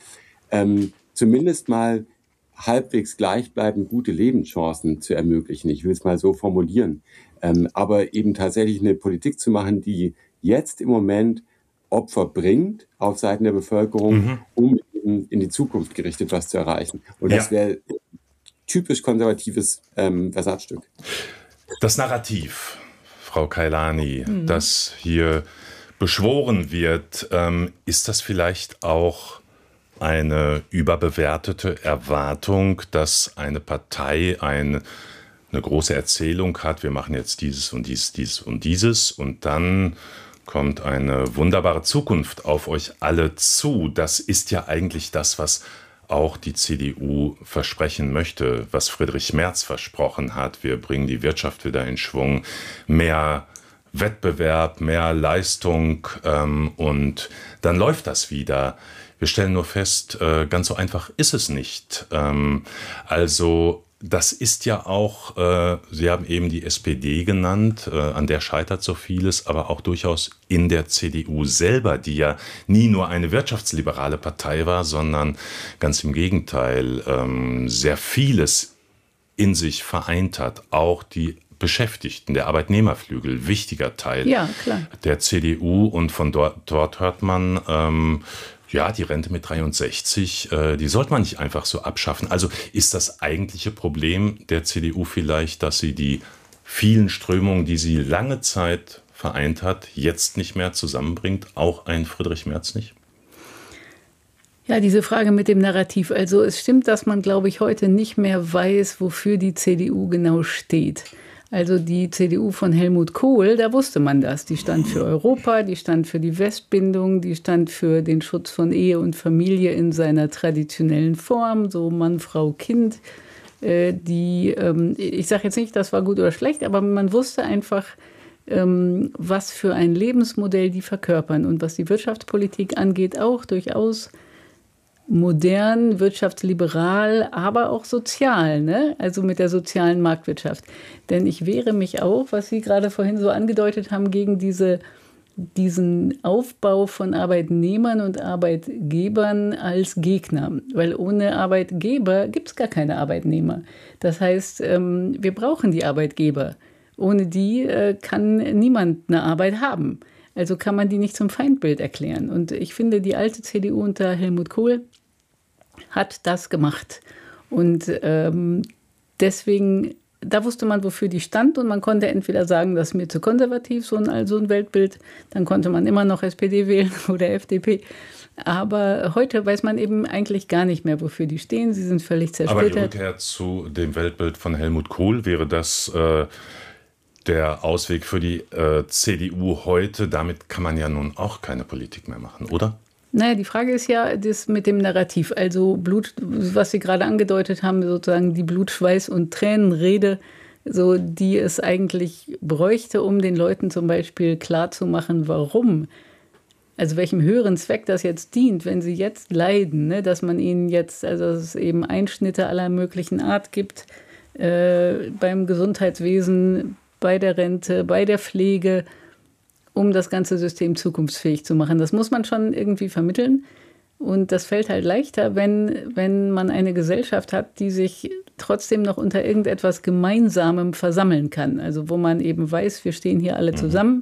zumindest mal halbwegs gleichbleibend gute Lebenschancen zu ermöglichen. Ich will es mal so formulieren. Aber eben tatsächlich eine Politik zu machen, die jetzt im Moment Opfer bringt auf Seiten der Bevölkerung, um eben in die Zukunft gerichtet was zu erreichen. Und das wäre typisch konservatives Versatzstück. Das Narrativ, Frau Kailani, das hier beschworen wird, ist das vielleicht auch eine überbewertete Erwartung, dass eine Partei eine große Erzählung hat, wir machen jetzt dieses und dieses und dieses und dann kommt eine wunderbare Zukunft auf euch alle zu. Das ist ja eigentlich das, was auch die CDU versprechen möchte, was Friedrich Merz versprochen hat. Wir bringen die Wirtschaft wieder in Schwung, mehr Wettbewerb, mehr Leistung und dann läuft das wieder. Wir stellen nur fest, ganz so einfach ist es nicht. Also das ist ja auch, Sie haben eben die SPD genannt, an der scheitert so vieles, aber auch durchaus in der CDU selber, die ja nie nur eine wirtschaftsliberale Partei war, sondern ganz im Gegenteil sehr vieles in sich vereint hat. Auch die Beschäftigten, der Arbeitnehmerflügel, wichtiger Teil der CDU. Und von dort hört man, die Rente mit 63, die sollte man nicht einfach so abschaffen. Also ist das eigentliche Problem der CDU vielleicht, dass sie die vielen Strömungen, die sie lange Zeit vereint hat, jetzt nicht mehr zusammenbringt, auch ein Friedrich Merz nicht? Ja, diese Frage mit dem Narrativ. Also es stimmt, dass man, glaube ich, heute nicht mehr weiß, wofür die CDU genau steht. Also die CDU von Helmut Kohl, da wusste man das. Die stand für Europa, die stand für die Westbindung, die stand für den Schutz von Ehe und Familie in seiner traditionellen Form, so Mann, Frau, Kind. Ich sage jetzt nicht, das war gut oder schlecht, aber man wusste einfach, was für ein Lebensmodell die verkörpern. Und was die Wirtschaftspolitik angeht, auch durchaus modern, wirtschaftsliberal, aber auch sozial, ne? Also mit der sozialen Marktwirtschaft. Denn ich wehre mich auch, was Sie gerade vorhin so angedeutet haben, gegen diesen Aufbau von Arbeitnehmern und Arbeitgebern als Gegner. Weil ohne Arbeitgeber gibt es gar keine Arbeitnehmer. Das heißt, wir brauchen die Arbeitgeber. Ohne die kann niemand eine Arbeit haben. Also kann man die nicht zum Feindbild erklären. Und ich finde, die alte CDU unter Helmut Kohl hat das gemacht. Und deswegen da wusste man, wofür die stand und man konnte entweder sagen, das ist mir zu konservativ, so ein Weltbild, dann konnte man immer noch SPD wählen oder FDP. Aber heute weiß man eben eigentlich gar nicht mehr, wofür die stehen. Sie sind völlig zersplittert. Aber die Rückkehr zu dem Weltbild von Helmut Kohl, wäre das der Ausweg für die CDU heute? Damit kann man ja nun auch keine Politik mehr machen, oder? Naja, die Frage ist ja das mit dem Narrativ. Also Blut, was Sie gerade angedeutet haben, sozusagen die Blut-, Schweiß- und Tränenrede, so, die es eigentlich bräuchte, um den Leuten zum Beispiel klarzumachen, warum. Also welchem höheren Zweck das jetzt dient, wenn sie jetzt leiden, ne? Dass man ihnen jetzt, also dass es eben Einschnitte aller möglichen Art gibt, beim Gesundheitswesen, bei der Rente, bei der Pflege, um das ganze System zukunftsfähig zu machen. Das muss man schon irgendwie vermitteln. Und das fällt halt leichter, wenn man eine Gesellschaft hat, die sich trotzdem noch unter irgendetwas Gemeinsamem versammeln kann. Also wo man eben weiß, wir stehen hier alle zusammen,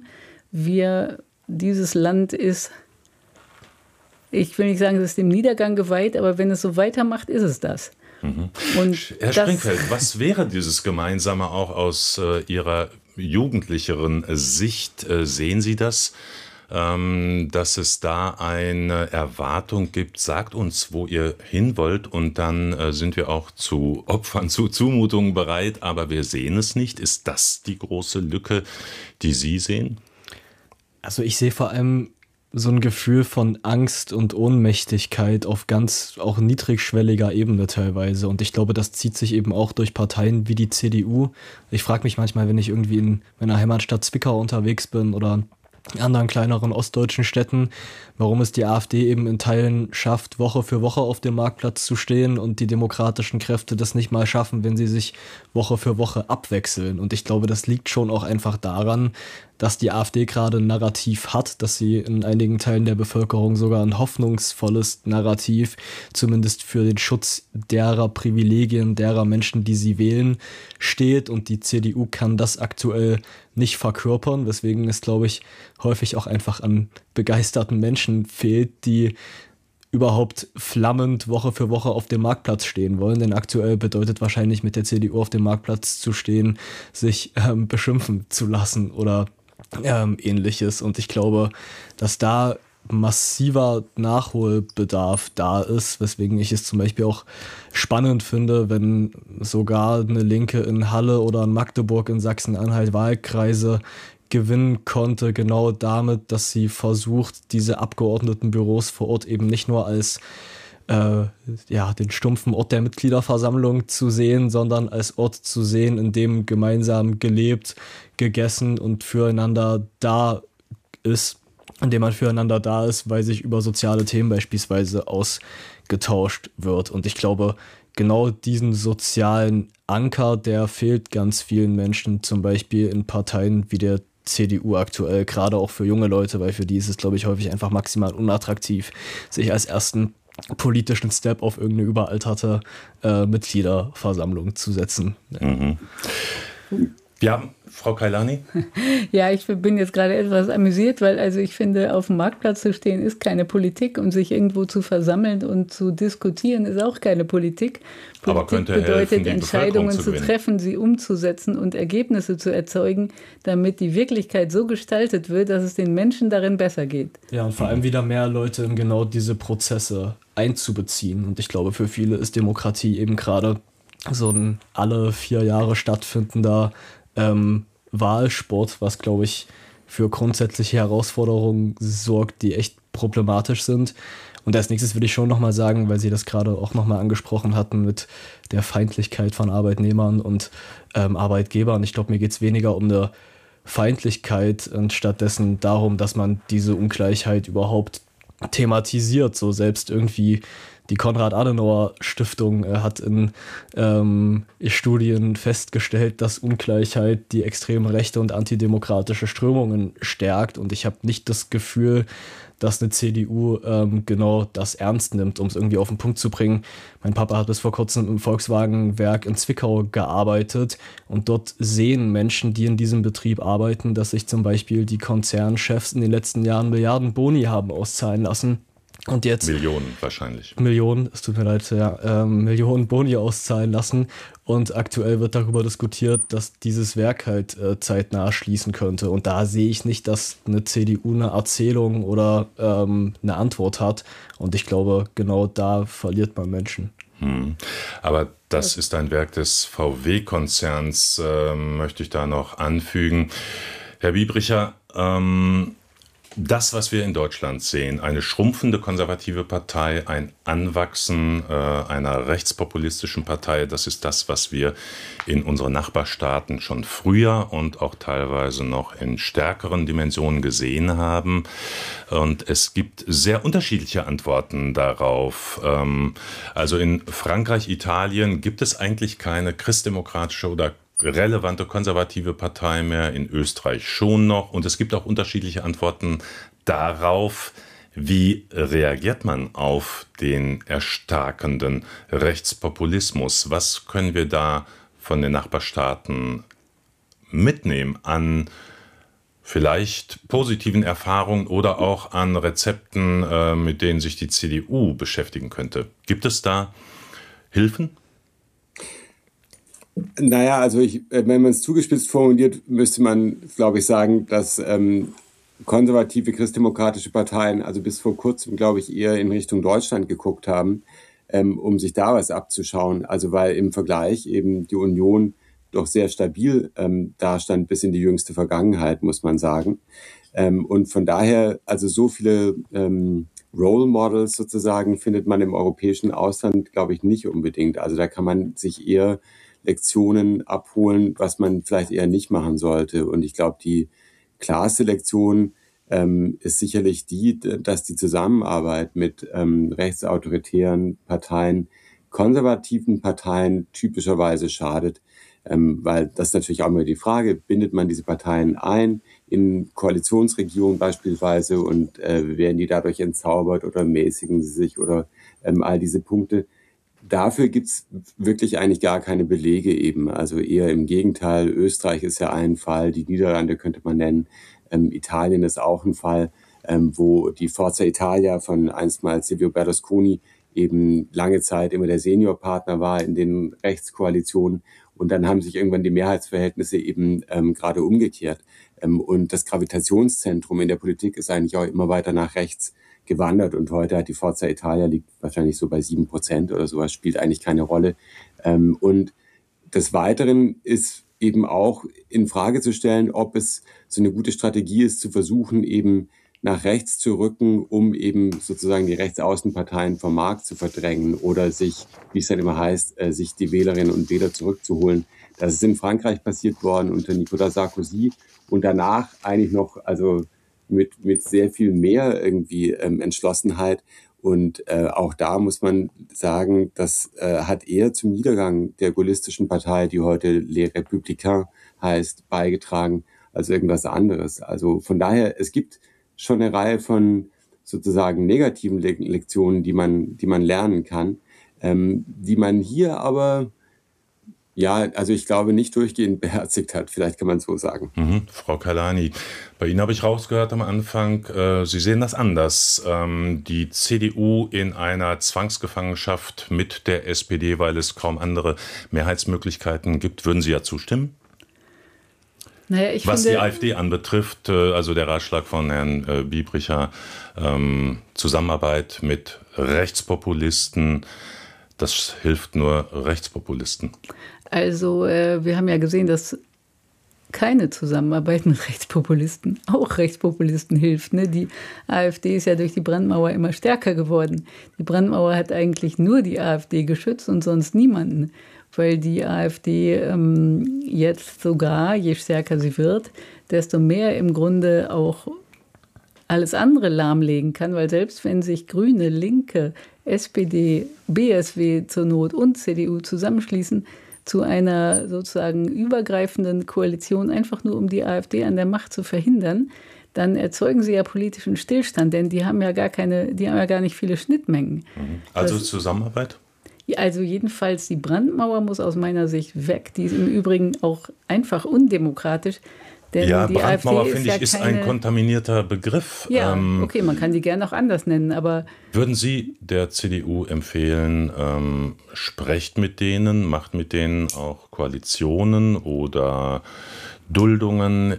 dieses Land ist, ich will nicht sagen, es ist dem Niedergang geweiht, aber wenn es so weitermacht, ist es das. Und Herr Springfeld, was wäre dieses Gemeinsame auch aus Ihrer jugendlicheren Sicht? Sehen Sie das, dass es da eine Erwartung gibt? Sagt uns, wo ihr hin wollt, und dann sind wir auch zu Opfern, zu Zumutungen bereit, aber wir sehen es nicht. Ist das die große Lücke, die Sie sehen? Also ich sehe vor allem so ein Gefühl von Angst und Ohnmächtigkeit auf ganz auch niedrigschwelliger Ebene teilweise. Und ich glaube, das zieht sich eben auch durch Parteien wie die CDU. Ich frage mich manchmal, wenn ich irgendwie in meiner Heimatstadt Zwickau unterwegs bin oder in anderen kleineren ostdeutschen Städten, warum es die AfD eben in Teilen schafft, Woche für Woche auf dem Marktplatz zu stehen und die demokratischen Kräfte das nicht mal schaffen, wenn sie sich Woche für Woche abwechseln. Und ich glaube, das liegt schon auch einfach daran, dass die AfD gerade ein Narrativ hat, dass sie in einigen Teilen der Bevölkerung sogar ein hoffnungsvolles Narrativ, zumindest für den Schutz derer Privilegien, derer Menschen, die sie wählen, steht. Und die CDU kann das aktuell nicht verkörpern, weswegen es, glaube ich, häufig auch einfach an begeisterten Menschen fehlt, die überhaupt flammend Woche für Woche auf dem Marktplatz stehen wollen. Denn aktuell bedeutet wahrscheinlich mit der CDU auf dem Marktplatz zu stehen, sich beschimpfen zu lassen oder Ähnliches. Und ich glaube, dass da massiver Nachholbedarf da ist, weswegen ich es zum Beispiel auch spannend finde, wenn sogar eine Linke in Halle oder in Magdeburg in Sachsen-Anhalt Wahlkreise gewinnen konnte, genau damit, dass sie versucht, diese Abgeordnetenbüros vor Ort eben nicht nur als den stumpfen Ort der Mitgliederversammlung zu sehen, sondern als Ort zu sehen, in dem gemeinsam gelebt, gegessen und füreinander da ist, in dem man füreinander da ist, weil sich über soziale Themen beispielsweise ausgetauscht wird. Und ich glaube, genau diesen sozialen Anker, der fehlt ganz vielen Menschen, zum Beispiel in Parteien wie der CDU aktuell, gerade auch für junge Leute, weil für die ist es, glaube ich, häufig einfach maximal unattraktiv, sich als ersten politischen Step auf irgendeine überalterte Mitgliederversammlung zu setzen. Mhm. Ja, Frau Kailani? Ja, ich bin jetzt gerade etwas amüsiert, weil also ich finde, auf dem Marktplatz zu stehen ist keine Politik und sich irgendwo zu versammeln und zu diskutieren ist auch keine Politik. Aber Politik könnte bedeutet, helfen, die Entscheidungen Bevölkerung zu gewinnen. treffen, sie umzusetzen und Ergebnisse zu erzeugen, damit die Wirklichkeit so gestaltet wird, dass es den Menschen darin besser geht. Ja, und vor allem wieder mehr Leute in genau diese Prozesse einzubeziehen. Und ich glaube, für viele ist Demokratie eben gerade so ein alle 4 Jahre stattfindender Wahlsport, was, glaube ich, für grundsätzliche Herausforderungen sorgt, die echt problematisch sind. Und als nächstes würde ich schon nochmal sagen, weil Sie das gerade auch nochmal angesprochen hatten mit der Feindlichkeit von Arbeitnehmern und Arbeitgebern. Ich glaube, mir geht es weniger um eine Feindlichkeit und stattdessen darum, dass man diese Ungleichheit überhaupt thematisiert. So selbst irgendwie die Konrad-Adenauer-Stiftung hat in Studien festgestellt, dass Ungleichheit die extreme rechte und antidemokratische Strömungen stärkt. Und ich habe nicht das Gefühl, dass eine CDU genau das ernst nimmt, um es irgendwie auf den Punkt zu bringen. Mein Papa hat bis vor kurzem im Volkswagen-Werk in Zwickau gearbeitet und dort sehen Menschen, die in diesem Betrieb arbeiten, dass sich zum Beispiel die Konzernchefs in den letzten Jahren Milliarden Boni haben auszahlen lassen, Und jetzt Millionen wahrscheinlich. Millionen, es tut mir leid, ja, Millionen Boni auszahlen lassen. Und aktuell wird darüber diskutiert, dass dieses Werk halt zeitnah schließen könnte. Und da sehe ich nicht, dass eine CDU eine Erzählung oder eine Antwort hat. Und ich glaube, genau da verliert man Menschen. Aber das ist ein Werk des VW-Konzerns, möchte ich da noch anfügen. Herr Biebricher, das, was wir in Deutschland sehen, eine schrumpfende konservative Partei, ein Anwachsen einer rechtspopulistischen Partei, das ist das, was wir in unseren Nachbarstaaten schon früher und auch teilweise noch in stärkeren Dimensionen gesehen haben. Und es gibt sehr unterschiedliche Antworten darauf. Also in Frankreich, Italien gibt es eigentlich keine christdemokratische oder relevante konservative Partei mehr, in Österreich schon noch. Und es gibt auch unterschiedliche Antworten darauf, wie reagiert man auf den erstarkenden Rechtspopulismus. Was können wir da von den Nachbarstaaten mitnehmen an vielleicht positiven Erfahrungen oder auch an Rezepten, mit denen sich die CDU beschäftigen könnte? Gibt es da Hilfen? Naja, also wenn man es zugespitzt formuliert, müsste man, glaube ich, sagen, dass konservative christdemokratische Parteien, also bis vor kurzem, glaube ich, eher in Richtung Deutschland geguckt haben, um sich da was abzuschauen. Also weil im Vergleich eben die Union doch sehr stabil dastand bis in die jüngste Vergangenheit, muss man sagen. Und von daher, also so viele Role Models sozusagen findet man im europäischen Ausland, glaube ich, nicht unbedingt. Also da kann man sich eher Lektionen abholen, was man vielleicht eher nicht machen sollte. Und ich glaube, die klarste Lektion ist sicherlich die, dass die Zusammenarbeit mit rechtsautoritären Parteien, konservativen Parteien typischerweise schadet. Weil das ist natürlich auch immer die Frage, bindet man diese Parteien ein in Koalitionsregierungen beispielsweise und werden die dadurch entzaubert oder mäßigen sie sich oder all diese Punkte. Dafür gibt's wirklich eigentlich gar keine Belege eben. Also eher im Gegenteil. Österreich ist ja ein Fall, die Niederlande könnte man nennen. Italien ist auch ein Fall, wo die Forza Italia von einstmals Silvio Berlusconi eben lange Zeit immer der Seniorpartner war in den Rechtskoalitionen. Und dann haben sich irgendwann die Mehrheitsverhältnisse eben gerade umgekehrt. Und das Gravitationszentrum in der Politik ist eigentlich auch immer weiter nach rechts gewandert. Und heute hat die Forza Italia, liegt wahrscheinlich so bei 7% oder sowas, spielt eigentlich keine Rolle. Und des Weiteren ist eben auch in Frage zu stellen, ob es so eine gute Strategie ist, zu versuchen, eben nach rechts zu rücken, um eben sozusagen die Rechtsaußenparteien vom Markt zu verdrängen oder sich, wie es dann immer heißt, sich die Wählerinnen und Wähler zurückzuholen. Das ist in Frankreich passiert worden unter Nicolas Sarkozy und danach eigentlich noch, also mit sehr viel mehr irgendwie Entschlossenheit. Und auch da muss man sagen, das hat eher zum Niedergang der gaullistischen Partei, die heute Les Républicains heißt, beigetragen als irgendwas anderes. Also von daher, es gibt schon eine Reihe von sozusagen negativen Lektionen, die man lernen kann, die man hier aber, ja, also ich glaube, nicht durchgehend beherzigt hat, vielleicht kann man so sagen. Frau Kalani, bei Ihnen habe ich rausgehört am Anfang, Sie sehen das anders. Die CDU in einer Zwangsgefangenschaft mit der SPD, weil es kaum andere Mehrheitsmöglichkeiten gibt, würden Sie ja zustimmen? Naja, was die AfD anbetrifft, also der Ratschlag von Herrn Biebricher, Zusammenarbeit mit Rechtspopulisten, das hilft nur Rechtspopulisten. Also wir haben ja gesehen, dass keine Zusammenarbeit mit Rechtspopulisten, auch Rechtspopulisten hilft. Ne? Die AfD ist ja durch die Brandmauer immer stärker geworden. Die Brandmauer hat eigentlich nur die AfD geschützt und sonst niemanden. Weil die AfD jetzt sogar, je stärker sie wird, desto mehr im Grunde auch alles andere lahmlegen kann. Weil selbst wenn sich Grüne, Linke, SPD, BSW zur Not und CDU zusammenschließen zu einer sozusagen übergreifenden Koalition, einfach nur um die AfD an der Macht zu verhindern, dann erzeugen sie ja politischen Stillstand, denn die haben ja gar nicht viele Schnittmengen. Also Zusammenarbeit? Also jedenfalls die Brandmauer muss aus meiner Sicht weg. Die ist im Übrigen auch einfach undemokratisch. Denn ja, die Brandmauer, AfD finde ich, ist ein kontaminierter Begriff. Ja, okay, man kann die gerne auch anders nennen, aber... Würden Sie der CDU empfehlen, sprecht mit denen, macht mit denen auch Koalitionen oder Duldungen?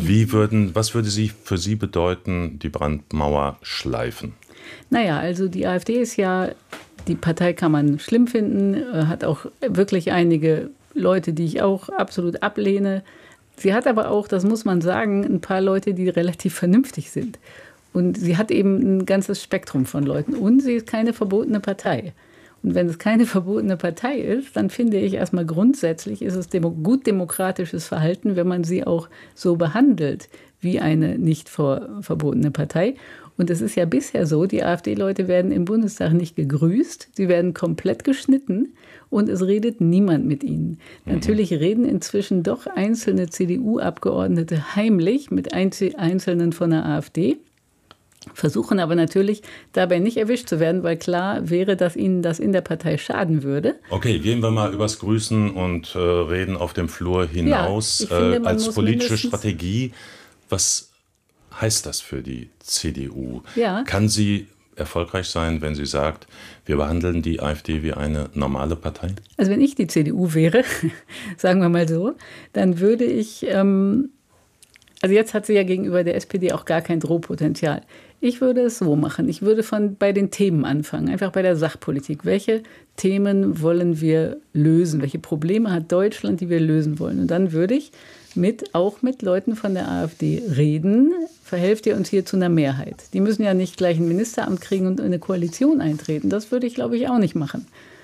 Was würde für Sie bedeuten, die Brandmauer schleifen? Naja, also die AfD ist ja, die Partei kann man schlimm finden, hat auch wirklich einige Leute, die ich auch absolut ablehne. Sie hat aber auch, das muss man sagen, ein paar Leute, die relativ vernünftig sind. Und sie hat eben ein ganzes Spektrum von Leuten. Und sie ist keine verbotene Partei. Und wenn es keine verbotene Partei ist, dann finde ich erstmal grundsätzlich, ist es gut demokratisches Verhalten, wenn man sie auch so behandelt wie eine nicht verbotene Partei. Und es ist ja bisher so, die AfD-Leute werden im Bundestag nicht gegrüßt, sie werden komplett geschnitten und es redet niemand mit ihnen. Natürlich reden inzwischen doch einzelne CDU-Abgeordnete heimlich mit Einzelnen von der AfD, versuchen aber natürlich dabei nicht erwischt zu werden, weil klar wäre, dass ihnen das in der Partei schaden würde. Okay, gehen wir mal übers Grüßen und reden auf dem Flur hinaus. Ja, ich finde, als politische Strategie, was heißt das für die CDU? Ja. Kann sie erfolgreich sein, wenn sie sagt, wir behandeln die AfD wie eine normale Partei? Also wenn ich die CDU wäre, sagen wir mal so, dann würde ich, also jetzt hat sie ja gegenüber der SPD auch gar kein Drohpotenzial. Ich würde es so machen, ich würde bei den Themen anfangen, einfach bei der Sachpolitik. Welche Themen wollen wir lösen? Welche Probleme hat Deutschland, die wir lösen wollen? Und dann würde ich auch mit Leuten von der AfD reden, verhelft ihr uns hier zu einer Mehrheit. Die müssen ja nicht gleich ein Ministeramt kriegen und in eine Koalition eintreten. Das würde ich, glaube ich, auch nicht machen.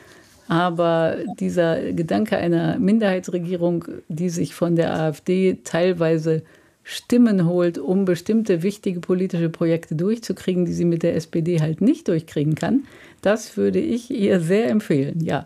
Aber dieser Gedanke einer Minderheitsregierung, die sich von der AfD teilweise Stimmen holt, um bestimmte wichtige politische Projekte durchzukriegen, die sie mit der SPD halt nicht durchkriegen kann, das würde ich ihr sehr empfehlen, ja.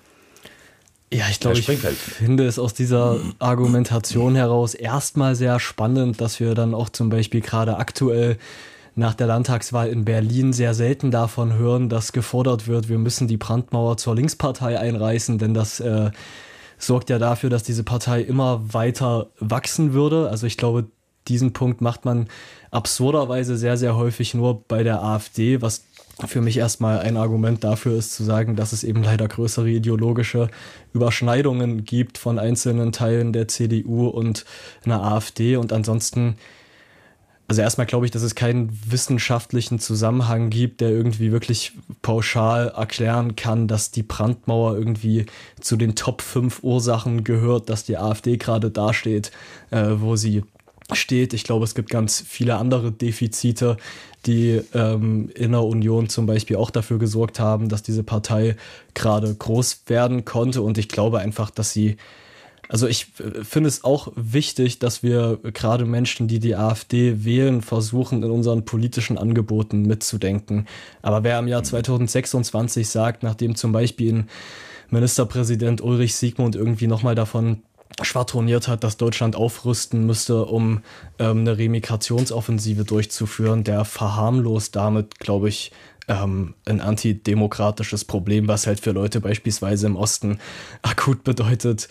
Ja, ich glaube, ich finde es aus dieser Argumentation heraus erstmal sehr spannend, dass wir dann auch zum Beispiel gerade aktuell nach der Landtagswahl in Berlin sehr selten davon hören, dass gefordert wird, wir müssen die Brandmauer zur Linkspartei einreißen, denn das sorgt ja dafür, dass diese Partei immer weiter wachsen würde. Also ich glaube, diesen Punkt macht man absurderweise sehr, sehr häufig nur bei der AfD, was für mich erstmal ein Argument dafür ist, zu sagen, dass es eben leider größere ideologische Überschneidungen gibt von einzelnen Teilen der CDU und einer AfD. Und ansonsten, also erstmal glaube ich, dass es keinen wissenschaftlichen Zusammenhang gibt, der irgendwie wirklich pauschal erklären kann, dass die Brandmauer irgendwie zu den Top 5 Ursachen gehört, dass die AfD gerade dasteht, wo sie steht. Ich glaube, es gibt ganz viele andere Defizite, die in der Union zum Beispiel auch dafür gesorgt haben, dass diese Partei gerade groß werden konnte. Und ich glaube einfach, dass sie, also ich finde es auch wichtig, dass wir gerade Menschen, die die AfD wählen, versuchen, in unseren politischen Angeboten mitzudenken. Aber wer im Jahr 2026 sagt, nachdem zum Beispiel ein Ministerpräsident Ulrich Siegmund irgendwie nochmal davon schwadroniert hat, dass Deutschland aufrüsten müsste, um eine Remigrationsoffensive durchzuführen, der verharmlost damit, glaube ich, ein antidemokratisches Problem, was halt für Leute beispielsweise im Osten akut bedeutet,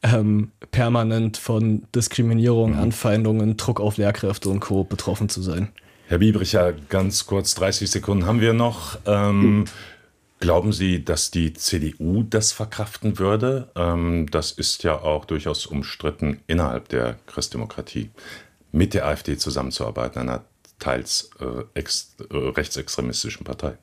permanent von Diskriminierung, Anfeindungen, Druck auf Lehrkräfte und Co. betroffen zu sein. Herr Biebricher, ganz kurz, 30 Sekunden haben wir noch. Glauben Sie, dass die CDU das verkraften würde? Das ist ja auch durchaus umstritten innerhalb der Christdemokratie, mit der AfD zusammenzuarbeiten, einer teils rechtsextremistischen Partei.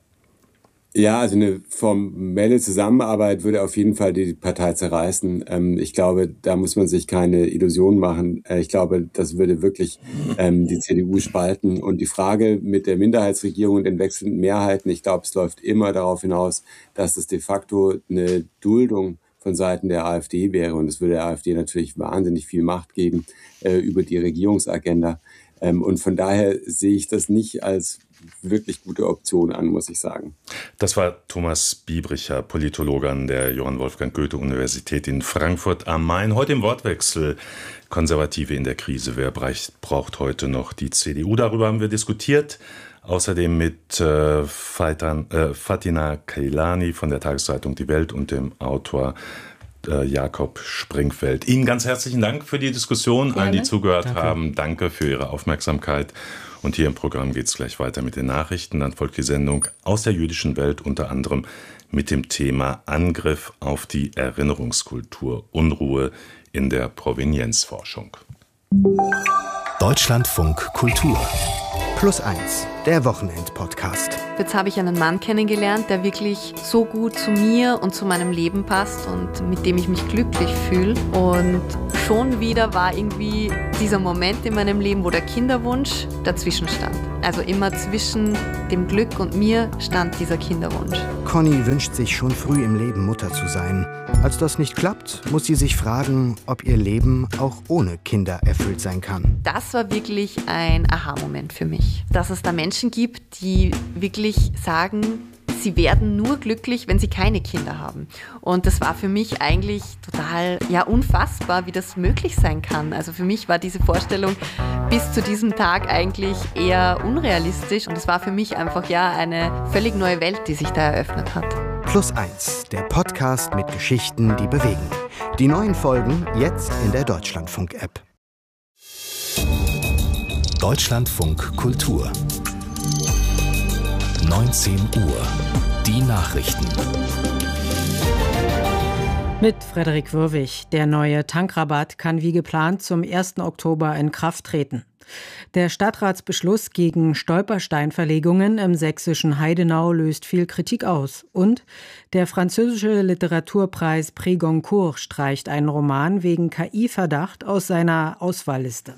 Ja, also eine formelle Zusammenarbeit würde auf jeden Fall die Partei zerreißen. Ich glaube, da muss man sich keine Illusionen machen. Ich glaube, das würde wirklich die CDU spalten. Und die Frage mit der Minderheitsregierung und den wechselnden Mehrheiten, ich glaube, es läuft immer darauf hinaus, dass es de facto eine Duldung von Seiten der AfD wäre. Und es würde der AfD natürlich wahnsinnig viel Macht geben über die Regierungsagenda. Und von daher sehe ich das nicht als wirklich gute Option an, muss ich sagen. Das war Thomas Biebricher, Politologe an der Johann Wolfgang Goethe-Universität in Frankfurt am Main. Heute im Wortwechsel: Konservative in der Krise. Wer braucht heute noch die CDU? Darüber haben wir diskutiert. Außerdem mit Fatina Keilani von der Tageszeitung Die Welt und dem Autor Jakob Springfeld. Ihnen ganz herzlichen Dank für die Diskussion, Gerne. allen, die zugehört haben. Danke für Ihre Aufmerksamkeit. Und hier im Programm geht es gleich weiter mit den Nachrichten. Dann folgt die Sendung aus der jüdischen Welt, unter anderem mit dem Thema Angriff auf die Erinnerungskultur, Unruhe in der Provenienzforschung. Deutschlandfunk Kultur. +1, der Wochenend-Podcast. Jetzt habe ich einen Mann kennengelernt, der wirklich so gut zu mir und zu meinem Leben passt und mit dem ich mich glücklich fühle. Und schon wieder war irgendwie dieser Moment in meinem Leben, wo der Kinderwunsch dazwischen stand. Also immer zwischen dem Glück und mir stand dieser Kinderwunsch. Conny wünscht sich schon früh im Leben Mutter zu sein. Als das nicht klappt, muss sie sich fragen, ob ihr Leben auch ohne Kinder erfüllt sein kann. Das war wirklich ein Aha-Moment für mich. Dass es da Menschen gibt, die wirklich sagen, sie werden nur glücklich, wenn sie keine Kinder haben. Und das war für mich eigentlich total unfassbar, wie das möglich sein kann. Also für mich war diese Vorstellung bis zu diesem Tag eigentlich eher unrealistisch. Und es war für mich einfach eine völlig neue Welt, die sich da eröffnet hat. +1, der Podcast mit Geschichten, die bewegen. Die neuen Folgen jetzt in der Deutschlandfunk-App. Deutschlandfunk Kultur. 19 Uhr. Die Nachrichten. Mit Frederik Würwig. Der neue Tankrabatt kann wie geplant zum 1. Oktober in Kraft treten. Der Stadtratsbeschluss gegen Stolpersteinverlegungen im sächsischen Heidenau löst viel Kritik aus. Und der französische Literaturpreis Prix Goncourt streicht einen Roman wegen KI-Verdacht aus seiner Auswahlliste.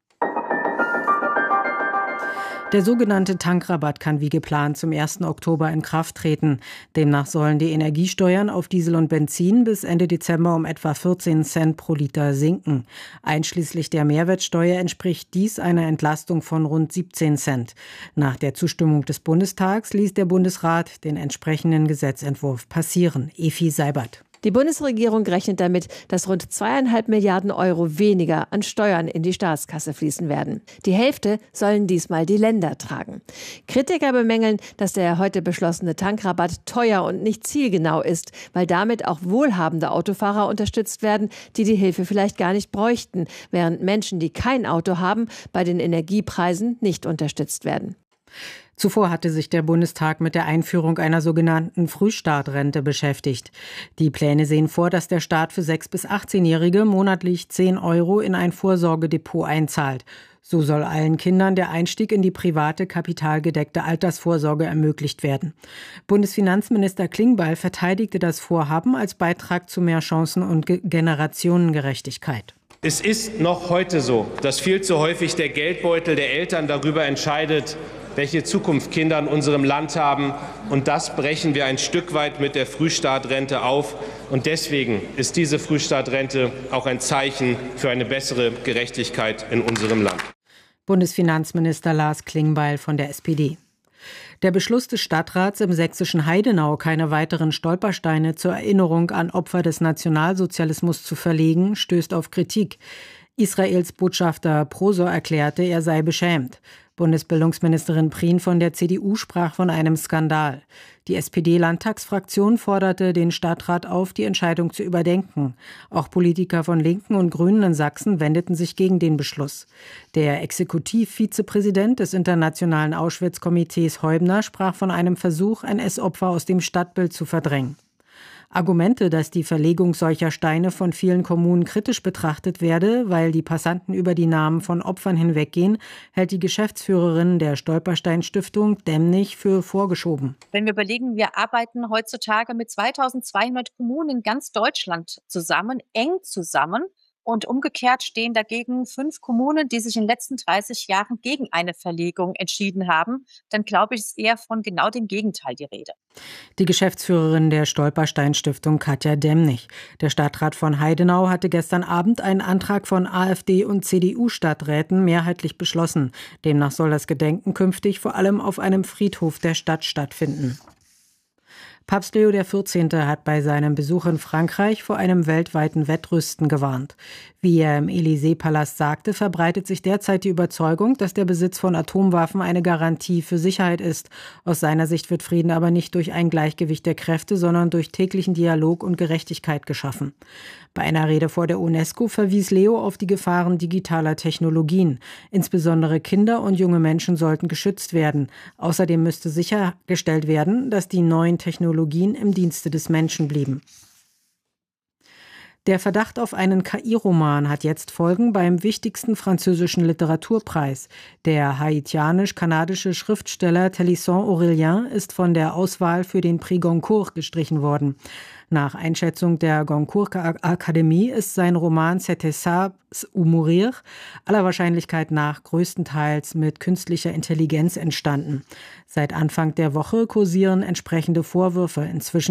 Der sogenannte Tankrabatt kann wie geplant zum 1. Oktober in Kraft treten. Demnach sollen die Energiesteuern auf Diesel und Benzin bis Ende Dezember um etwa 14 Cent pro Liter sinken. Einschließlich der Mehrwertsteuer entspricht dies einer Entlastung von rund 17 Cent. Nach der Zustimmung des Bundestags ließ der Bundesrat den entsprechenden Gesetzentwurf passieren. Efi Seibert. Die Bundesregierung rechnet damit, dass rund 2,5 Milliarden Euro weniger an Steuern in die Staatskasse fließen werden. Die Hälfte sollen diesmal die Länder tragen. Kritiker bemängeln, dass der heute beschlossene Tankrabatt teuer und nicht zielgenau ist, weil damit auch wohlhabende Autofahrer unterstützt werden, die die Hilfe vielleicht gar nicht bräuchten, während Menschen, die kein Auto haben, bei den Energiepreisen nicht unterstützt werden. Zuvor hatte sich der Bundestag mit der Einführung einer sogenannten Frühstartrente beschäftigt. Die Pläne sehen vor, dass der Staat für 6- bis 18-Jährige monatlich 10 Euro in ein Vorsorgedepot einzahlt. So soll allen Kindern der Einstieg in die private, kapitalgedeckte Altersvorsorge ermöglicht werden. Bundesfinanzminister Klingbeil verteidigte das Vorhaben als Beitrag zu mehr Chancen und Generationengerechtigkeit. Es ist noch heute so, dass viel zu häufig der Geldbeutel der Eltern darüber entscheidet, welche Zukunft Kinder in unserem Land haben. Und das brechen wir ein Stück weit mit der Frühstartrente auf. Und deswegen ist diese Frühstartrente auch ein Zeichen für eine bessere Gerechtigkeit in unserem Land. Bundesfinanzminister Lars Klingbeil von der SPD. Der Beschluss des Stadtrats im sächsischen Heidenau, keine weiteren Stolpersteine zur Erinnerung an Opfer des Nationalsozialismus zu verlegen, stößt auf Kritik. Israels Botschafter Prosor erklärte, er sei beschämt. Bundesbildungsministerin Prien von der CDU sprach von einem Skandal. Die SPD-Landtagsfraktion forderte den Stadtrat auf, die Entscheidung zu überdenken. Auch Politiker von Linken und Grünen in Sachsen wendeten sich gegen den Beschluss. Der Exekutivvizepräsident des Internationalen Auschwitz-Komitees Heubner sprach von einem Versuch, NS-Opfer aus dem Stadtbild zu verdrängen. Argumente, dass die Verlegung solcher Steine von vielen Kommunen kritisch betrachtet werde, weil die Passanten über die Namen von Opfern hinweggehen, hält die Geschäftsführerin der Stolperstein-Stiftung Demnig für vorgeschoben. Wenn wir überlegen, wir arbeiten heutzutage mit 2200 Kommunen in ganz Deutschland zusammen, eng zusammen. Und umgekehrt stehen dagegen 5 Kommunen, die sich in den letzten 30 Jahren gegen eine Verlegung entschieden haben. Dann glaube ich, ist eher von genau dem Gegenteil die Rede. Die Geschäftsführerin der Stolperstein-Stiftung Katja Demnig. Der Stadtrat von Heidenau hatte gestern Abend einen Antrag von AfD- und CDU-Stadträten mehrheitlich beschlossen. Demnach soll das Gedenken künftig vor allem auf einem Friedhof der Stadt stattfinden. Papst Leo XIV. Hat bei seinem Besuch in Frankreich vor einem weltweiten Wettrüsten gewarnt. Wie er im Élysée-Palast sagte, verbreitet sich derzeit die Überzeugung, dass der Besitz von Atomwaffen eine Garantie für Sicherheit ist. Aus seiner Sicht wird Frieden aber nicht durch ein Gleichgewicht der Kräfte, sondern durch täglichen Dialog und Gerechtigkeit geschaffen. Bei einer Rede vor der UNESCO verwies Leo auf die Gefahren digitaler Technologien. Insbesondere Kinder und junge Menschen sollten geschützt werden. Außerdem müsste sichergestellt werden, dass die neuen Technologien im Dienste des Menschen blieben. Der Verdacht auf einen KI-Roman hat jetzt Folgen beim wichtigsten französischen Literaturpreis. Der haitianisch-kanadische Schriftsteller Thélisson Aurélien ist von der Auswahl für den Prix Goncourt gestrichen worden. Nach Einschätzung der Goncourt-Akademie ist sein Roman C'était ça ou mourir aller Wahrscheinlichkeit nach größtenteils mit künstlicher Intelligenz entstanden. Seit Anfang der Woche kursieren entsprechende Vorwürfe. Inzwischen